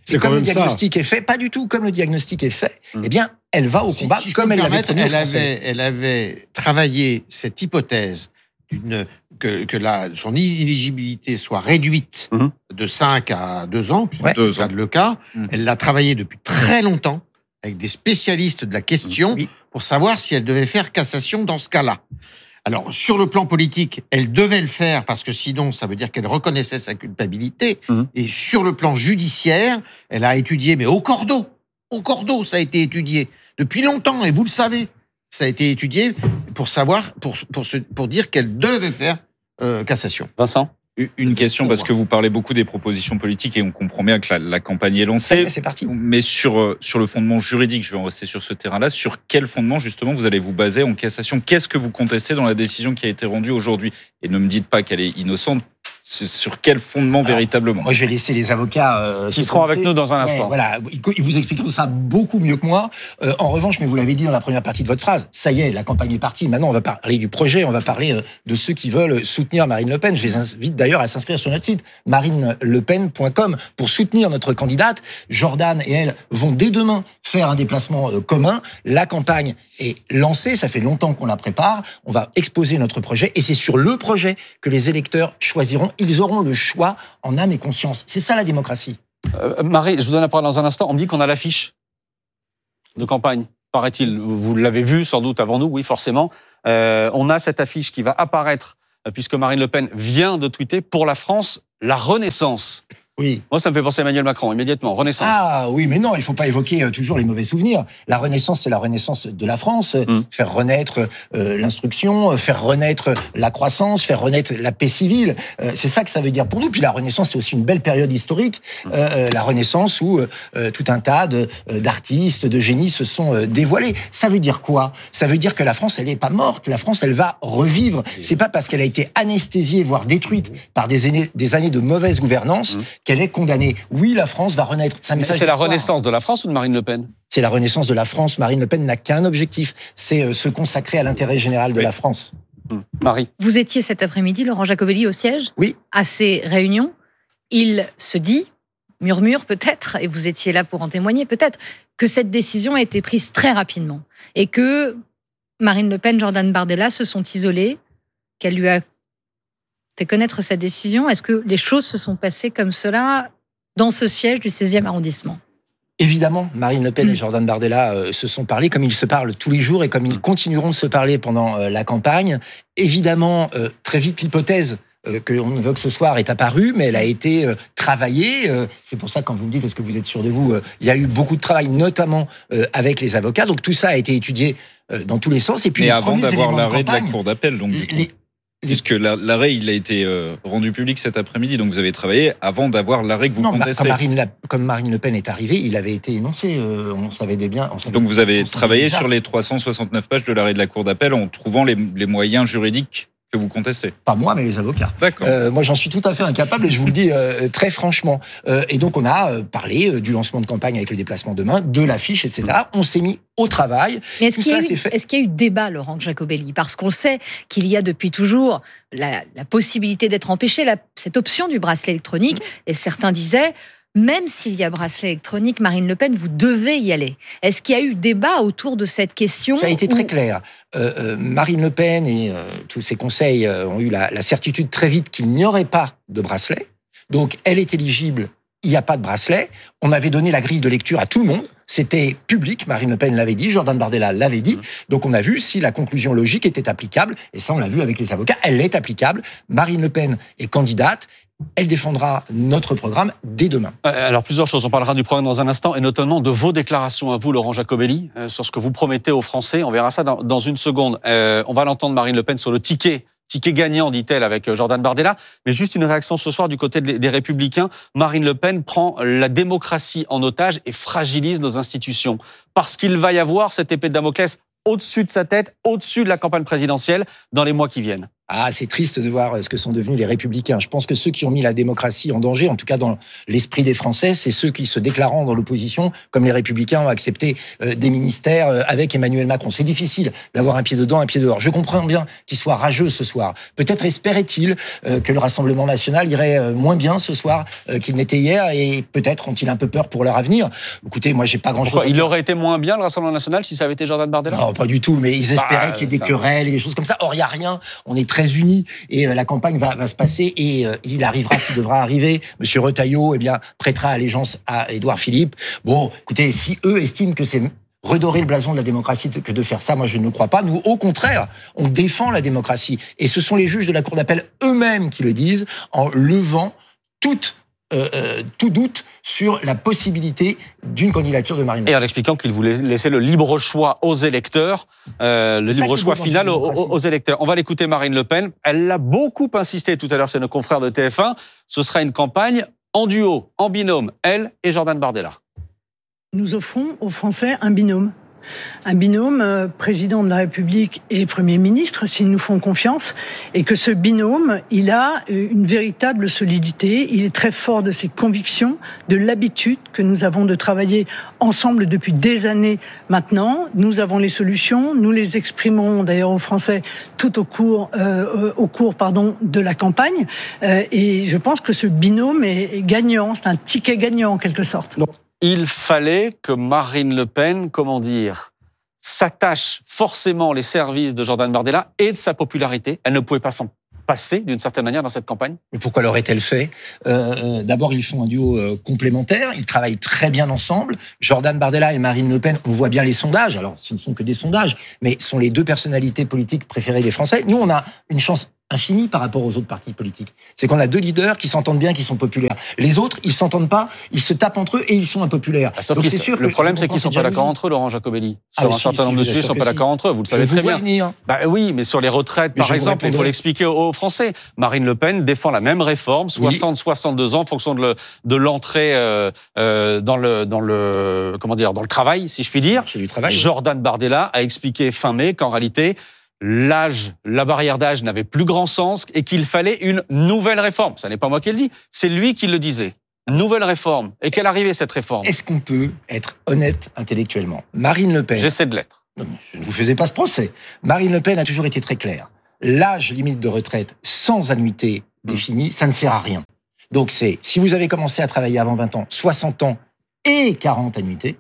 C'est comme quand le même diagnostic est fait, pas du tout comme le diagnostic est fait, mmh. eh bien, elle va au si, combat si comme elle l'avait promis. Elle avait, elle avait travaillé cette hypothèse d'une, que, que la, son éligibilité soit réduite mmh. de cinq à deux ans, puisque ouais. c'est le cas. Mmh. Elle l'a travaillé depuis très longtemps avec des spécialistes de la question oui. pour savoir si elle devait faire cassation dans ce cas-là. Alors, sur le plan politique, elle devait le faire parce que sinon, ça veut dire qu'elle reconnaissait sa culpabilité. Mmh. Et sur le plan judiciaire, elle a étudié, mais au cordeau, au cordeau, ça a été étudié depuis longtemps, et vous le savez. Ça a été étudié pour savoir, pour, pour, se, pour dire qu'elle devait faire euh, cassation. Vincent ? Une question, parce que vous parlez beaucoup des propositions politiques et on comprend bien que la, la campagne est lancée. C'est parti. Mais sur, sur le fondement juridique, je vais en rester sur ce terrain-là, sur quel fondement justement vous allez vous baser en cassation ? Qu'est-ce que vous contestez dans la décision qui a été rendue aujourd'hui ? Et ne me dites pas qu'elle est innocente. Sur quel fondement Alors, véritablement ? Moi, je vais laisser les avocats euh, qui seront avec nous dans un instant. Ouais, voilà, ils vous expliqueront ça beaucoup mieux que moi. Euh, en revanche, mais vous l'avez dit dans la première partie de votre phrase, ça y est, la campagne est partie. Maintenant, on va parler du projet, on va parler euh, de ceux qui veulent soutenir Marine Le Pen. Je les invite d'ailleurs à s'inscrire sur notre site marine le pen point com pour soutenir notre candidate. Jordan et elle vont dès demain faire un déplacement euh, commun. La campagne est lancée, ça fait longtemps qu'on la prépare. On va exposer notre projet et c'est sur le projet que les électeurs choisiront. Ils auront le choix en âme et conscience. C'est ça la démocratie. Euh, Marie, je vous donne la parole dans un instant. On me dit qu'on a l'affiche de campagne, paraît-il. Vous l'avez vu sans doute avant nous, oui, forcément. Euh, on a cette affiche qui va apparaître, puisque Marine Le Pen vient de tweeter, pour la France, la Renaissance. Oui. Moi, ça me fait penser à Emmanuel Macron, immédiatement. Renaissance. Ah oui, mais non, il ne faut pas évoquer euh, toujours les mauvais souvenirs. La Renaissance, c'est la renaissance de la France. Mmh. Faire renaître euh, l'instruction, faire renaître la croissance, faire renaître la paix civile. Euh, c'est ça que ça veut dire pour nous. Puis la Renaissance, c'est aussi une belle période historique. Mmh. Euh, la Renaissance où euh, tout un tas de, euh, d'artistes, de génies se sont euh, dévoilés. Ça veut dire quoi ? Ça veut dire que la France, elle n'est pas morte. La France, elle va revivre. Mmh. C'est pas parce qu'elle a été anesthésiée, voire détruite par des années, des années de mauvaise gouvernance mmh. qu'elle est condamnée. Oui, la France va renaître. C'est, un message c'est la renaissance de la France ou de Marine Le Pen ? C'est la renaissance de la France. Marine Le Pen n'a qu'un objectif, c'est se consacrer à l'intérêt général de oui. la France. Hum. Marie. Vous étiez cet après-midi, Laurent Jacobelli, au siège ? Oui. À ces réunions, il se dit, murmure peut-être, et vous étiez là pour en témoigner peut-être, que cette décision a été prise très rapidement et que Marine Le Pen, Jordan Bardella se sont isolés, qu'elle lui a fait connaître sa décision. Est-ce que les choses se sont passées comme cela dans ce siège du seizième arrondissement ? Évidemment, Marine Le Pen mmh. et Jordan Bardella euh, se sont parlé comme ils se parlent tous les jours et comme ils continueront de se parler pendant euh, la campagne. Évidemment, euh, très vite, l'hypothèse euh, qu'on évoque ce soir est apparue, mais elle a été euh, travaillée. Euh, c'est pour ça, quand vous me dites, est-ce que vous êtes sûr de vous, euh, il y a eu beaucoup de travail, notamment euh, avec les avocats. Donc tout ça a été étudié euh, dans tous les sens. Et puis, mais les avant d'avoir l'arrêt de, de la Cour d'appel, donc du coup. Les, Puisque l'arrêt, il a été euh, rendu public cet après-midi, donc vous avez travaillé avant d'avoir l'arrêt que vous non, contestez. Quand Marine, la, comme Marine Le Pen est arrivée, il avait été énoncé. Euh, on savait bien. On savait, donc vous avez travaillé déjà. sur les trois cent soixante-neuf pages de l'arrêt de la Cour d'appel en trouvant les, les moyens juridiques que vous contestez. Pas moi, mais les avocats. D'accord. Euh, moi, j'en suis tout à fait incapable et je vous le dis euh, très franchement. Euh, et donc, on a euh, parlé euh, du lancement de campagne avec le déplacement demain, de l'affiche, et cetera. On s'est mis au travail. Mais est-ce qu'il y a, eu, est-ce qu'il y a eu débat, Laurent Jacobelli ? Parce qu'on sait qu'il y a depuis toujours la, la possibilité d'être empêché, la, cette option du bracelet électronique. Mmh. Et certains disaient, même s'il y a bracelet électronique, Marine Le Pen, vous devez y aller. Est-ce qu'il y a eu débat autour de cette question ? Ça a été très clair. Euh, euh, Marine Le Pen et euh, tous ses conseils euh, ont eu la, la certitude très vite qu'il n'y aurait pas de bracelet. Donc, elle est éligible. Il n'y a pas de bracelet. On avait donné la grille de lecture à tout le monde. C'était public. Marine Le Pen l'avait dit. Jordan Bardella l'avait dit. Donc, on a vu si la conclusion logique était applicable. Et ça, on l'a vu avec les avocats. Elle est applicable. Marine Le Pen est candidate. Elle défendra notre programme dès demain. Alors, plusieurs choses. On parlera du programme dans un instant, et notamment de vos déclarations à vous, Laurent Jacobelli, euh, sur ce que vous promettez aux Français. On verra ça dans, dans une seconde. Euh, on va l'entendre, Marine Le Pen, sur le ticket. Ticket gagnant, dit-elle, avec Jordan Bardella. Mais juste une réaction ce soir du côté des Républicains. Marine Le Pen prend la démocratie en otage et fragilise nos institutions. Parce qu'il va y avoir cette épée de Damoclès au-dessus de sa tête, au-dessus de la campagne présidentielle, dans les mois qui viennent. Ah, c'est triste de voir ce que sont devenus les Républicains. Je pense que ceux qui ont mis la démocratie en danger, en tout cas dans l'esprit des Français, c'est ceux qui, se déclarant dans l'opposition, comme les Républicains, ont accepté euh, des ministères euh, avec Emmanuel Macron. C'est difficile d'avoir un pied dedans, un pied dehors. Je comprends bien qu'il soit rageux ce soir. Peut-être espérait-il euh, que le Rassemblement national irait euh, moins bien ce soir euh, qu'il n'était hier, et peut-être ont-ils un peu peur pour leur avenir. Écoutez, moi, j'ai pas grand-chose Pourquoi à dire. Il aurait été moins bien, le Rassemblement national, si ça avait été Jordan Bardella? Non, pas du tout, mais ils espéraient bah, qu'il y ait des ça... querelles et des choses comme ça. Or, il n'y a rien. On est très unis et euh, la campagne va, va se passer et euh, il arrivera ce qui devra arriver. Monsieur Retailleau, eh bien, prêtera allégeance à Édouard Philippe. Bon, écoutez, si eux estiment que c'est redorer le blason de la démocratie que de faire ça, moi je ne crois pas. Nous, au contraire, on défend la démocratie. Et ce sont les juges de la Cour d'appel eux-mêmes qui le disent en levant toute Euh, euh, tout doute sur la possibilité d'une candidature de Marine Le Pen. Et en expliquant qu'il voulait laisser le libre choix aux électeurs, euh, le libre choix final aux, aux électeurs. On va l'écouter, Marine Le Pen. Elle l'a beaucoup insisté tout à l'heure chez nos confrères de T F un. Ce sera une campagne en duo, en binôme, elle et Jordan Bardella. Nous offrons aux Français un binôme. Un binôme euh, président de la République et Premier ministre, s'ils nous font confiance, et que ce binôme, il a une véritable solidité, il est très fort de ses convictions, de l'habitude que nous avons de travailler ensemble depuis des années maintenant. Nous avons les solutions, nous les exprimons d'ailleurs aux Français tout au cours, euh, au cours pardon, de la campagne, euh, et je pense que ce binôme est, est gagnant, c'est un ticket gagnant en quelque sorte. Non. Il fallait que Marine Le Pen, comment dire, s'attache forcément les services de Jordan Bardella et de sa popularité. Elle ne pouvait pas s'en passer, d'une certaine manière, dans cette campagne. Mais pourquoi l'aurait-elle fait ? euh, D'abord, ils font un duo euh, complémentaire, ils travaillent très bien ensemble. Jordan Bardella et Marine Le Pen, on voit bien les sondages, alors ce ne sont que des sondages, mais sont les deux personnalités politiques préférées des Français. Nous, on a une chance infini par rapport aux autres partis politiques. C'est qu'on a deux leaders qui s'entendent bien, qui sont populaires. Les autres, ils s'entendent pas, ils se tapent entre eux et ils sont impopulaires. Ah, Donc c'est sûr le que problème, c'est qu'ils sont pas d'accord entre eux, Laurent Jacobelli. Sur ah, un si, certain si, nombre de sujets, ils sont pas d'accord si. entre eux. Vous le savez je très vous bien. Venir. Bah oui, mais sur les retraites, mais par exemple, il faut l'expliquer aux Français. Marine Le Pen défend la même réforme, soixante soixante-deux ans, en fonction de, le, de l'entrée euh, euh, dans le dans le comment dire dans le travail, si je puis dire. Du travail, Jordan oui. Bardella a expliqué fin mai qu'en réalité, l'âge, la barrière d'âge n'avait plus grand sens et qu'il fallait une nouvelle réforme. Ce n'est pas moi qui le dis, c'est lui qui le disait. Nouvelle réforme. Et quelle arrivée cette réforme ? Est-ce qu'on peut être honnête intellectuellement ? Marine Le Pen... J'essaie de l'être. Non, je ne vous faisais pas ce procès. Marine Le Pen a toujours été très claire. L'âge limite de retraite sans annuité définie, ça ne sert à rien. Donc c'est, si vous avez commencé à travailler avant vingt ans, soixante ans et quarante annuités.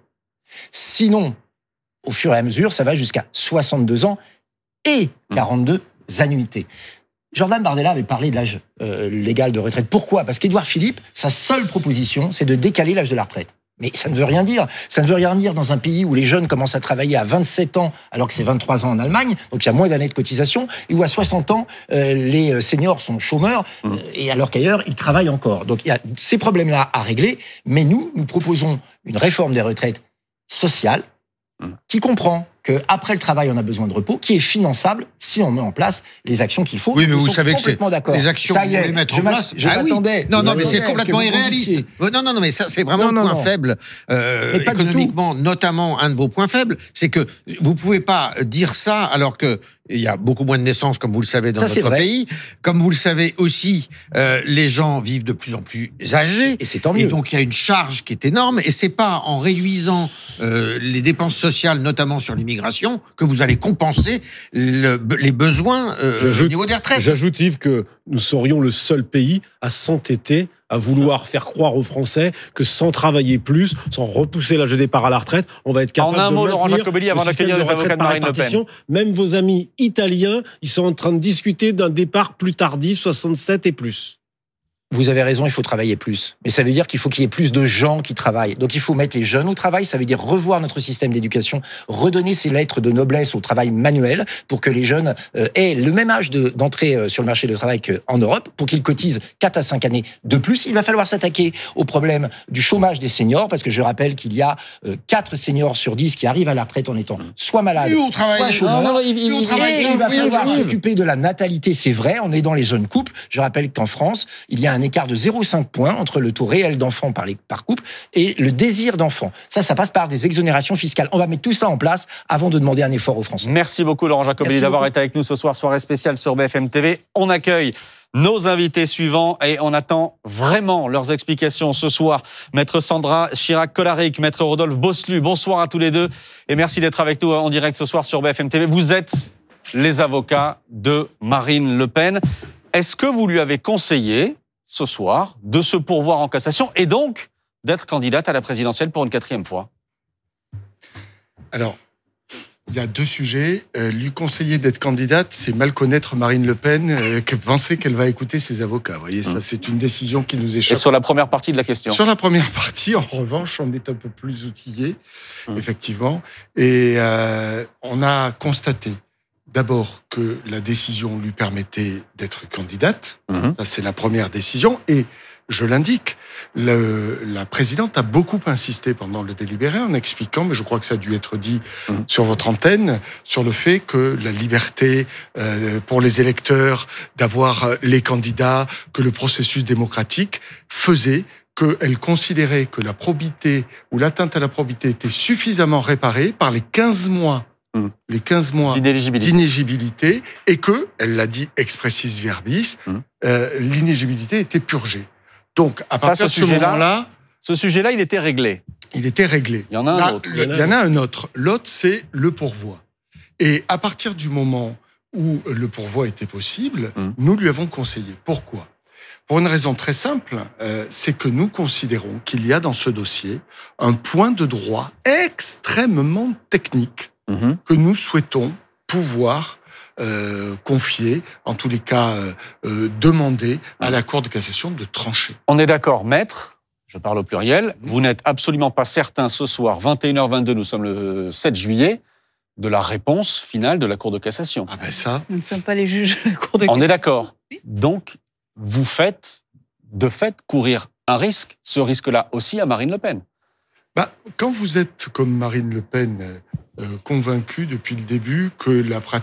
Sinon, au fur et à mesure, ça va jusqu'à soixante-deux ans et quarante-deux annuités. Jordan Bardella avait parlé de l'âge euh, légal de retraite. Pourquoi ? Parce qu'Édouard Philippe, sa seule proposition, c'est de décaler l'âge de la retraite. Mais ça ne veut rien dire. Ça ne veut rien dire dans un pays où les jeunes commencent à travailler à vingt-sept ans, alors que c'est vingt-trois ans en Allemagne, donc il y a moins d'années de cotisation, et où à soixante ans, euh, les seniors sont chômeurs, euh, et alors qu'ailleurs, ils travaillent encore. Donc il y a ces problèmes-là à régler, mais nous, nous proposons une réforme des retraites sociales, qui comprend qu'après le travail, on a besoin de repos, qui est finançable si on met en place les actions qu'il faut. Oui, mais vous savez que c'est d'accord. les actions ça que vous voulez mettre en place. Je ah m'attendais. Oui. Non, non, mais c'est complètement irréaliste. Non, non, non, mais ça, c'est vraiment non, un point non. faible euh, économiquement, notamment un de vos points faibles, c'est que vous pouvez pas dire ça alors que il y a beaucoup moins de naissances, comme vous le savez, dans ça, notre pays. Comme vous le savez aussi, euh, les gens vivent de plus en plus âgés. Et c'est tant mieux. Et donc, il y a une charge qui est énorme. Et c'est pas en réduisant euh, les dépenses sociales, notamment sur l'immigration, que vous allez compenser le, les besoins euh, au niveau des retraites. J'ajoute, Yves, que nous serions le seul pays à s'entêter à vouloir faire croire aux Français que sans travailler plus, sans repousser l'âge de départ à la retraite, on va être capable de en un mot, maintenir Laurent Jacobelli, avant d'accueillir les avocats de Marine Le Pen. Même vos amis italiens, ils sont en train de discuter d'un départ plus tardif, soixante-sept et plus. Vous avez raison, il faut travailler plus. Mais ça veut dire qu'il faut qu'il y ait plus de gens qui travaillent. Donc il faut mettre les jeunes au travail, ça veut dire revoir notre système d'éducation, redonner ces lettres de noblesse au travail manuel pour que les jeunes euh, aient le même âge de, d'entrée euh, sur le marché du travail qu'en Europe, pour qu'ils cotisent quatre à cinq années de plus. Il va falloir s'attaquer au problème du chômage des seniors, parce que je rappelle qu'il y a euh, quatre seniors sur dix qui arrivent à la retraite en étant soit malades, soit chômeurs. Non, non, il, il, il, et il va falloir s'occuper de la natalité, c'est vrai, on est dans les jeunes couples. Je rappelle qu'en France, il y a un un écart de zéro virgule cinq points entre le taux réel d'enfants par, les, par couple et le désir d'enfant. Ça, ça passe par des exonérations fiscales. On va mettre tout ça en place avant de demander un effort aux Français. Merci beaucoup Laurent Jacobelli d'avoir été avec nous ce soir, soirée spéciale sur B F M T V. On accueille nos invités suivants et on attend vraiment leurs explications ce soir. Maître Sandra Chirac-Colaric, Maître Rodolphe Bosselu, bonsoir à tous les deux et merci d'être avec nous en direct ce soir sur B F M T V. Vous êtes les avocats de Marine Le Pen. Est-ce que vous lui avez conseillé ce soir de se pourvoir en cassation et donc d'être candidate à la présidentielle pour une quatrième fois? Alors, il y a deux sujets. Euh, lui conseiller d'être candidate, c'est mal connaître Marine Le Pen, euh, que penser qu'elle va écouter ses avocats. Vous voyez, ça, mmh. c'est une décision qui nous échappe. Et sur la première partie de la question? Sur la première partie, en revanche, on est un peu plus outillé, mmh. effectivement. Et euh, on a constaté d'abord que la décision lui permettait d'être candidate. Mmh. Ça, c'est la première décision. Et je l'indique, le, la présidente a beaucoup insisté pendant le délibéré en expliquant, mais je crois que ça a dû être dit mmh. sur votre antenne, sur le fait que la liberté euh, pour les électeurs d'avoir les candidats, que le processus démocratique faisait qu'elle considérait que la probité ou l'atteinte à la probité était suffisamment réparée par les quinze mois Mmh. les quinze mois d'inéligibilité. d'inéligibilité et que, elle l'a dit expressis verbis, mmh. euh, l'inéligibilité était purgée. Donc, à partir de ce, ce moment-là... Ce sujet-là, il était réglé. Il était réglé. Il y en a un Là, autre. Le, il y en a un autre. L'autre, c'est le pourvoi. Et à partir du moment où le pourvoi était possible, mmh. nous lui avons conseillé. Pourquoi ? Pour une raison très simple, euh, c'est que nous considérons qu'il y a dans ce dossier un point de droit extrêmement technique mmh. que nous souhaitons pouvoir euh, confier, en tous les cas euh, euh, demander à la Cour de cassation de trancher. On est d'accord, maître, je parle au pluriel, mmh. vous n'êtes absolument pas certain ce soir, vingt et une heures vingt-deux, nous sommes le sept juillet, de la réponse finale de la Cour de cassation. Ah ben ça... Nous ne sommes pas les juges de la Cour de cassation. On est d'accord. Donc, vous faites, de fait, courir un risque, ce risque-là aussi à Marine Le Pen. Bah, quand vous êtes, comme Marine Le Pen, euh, convaincu depuis le début que la pratique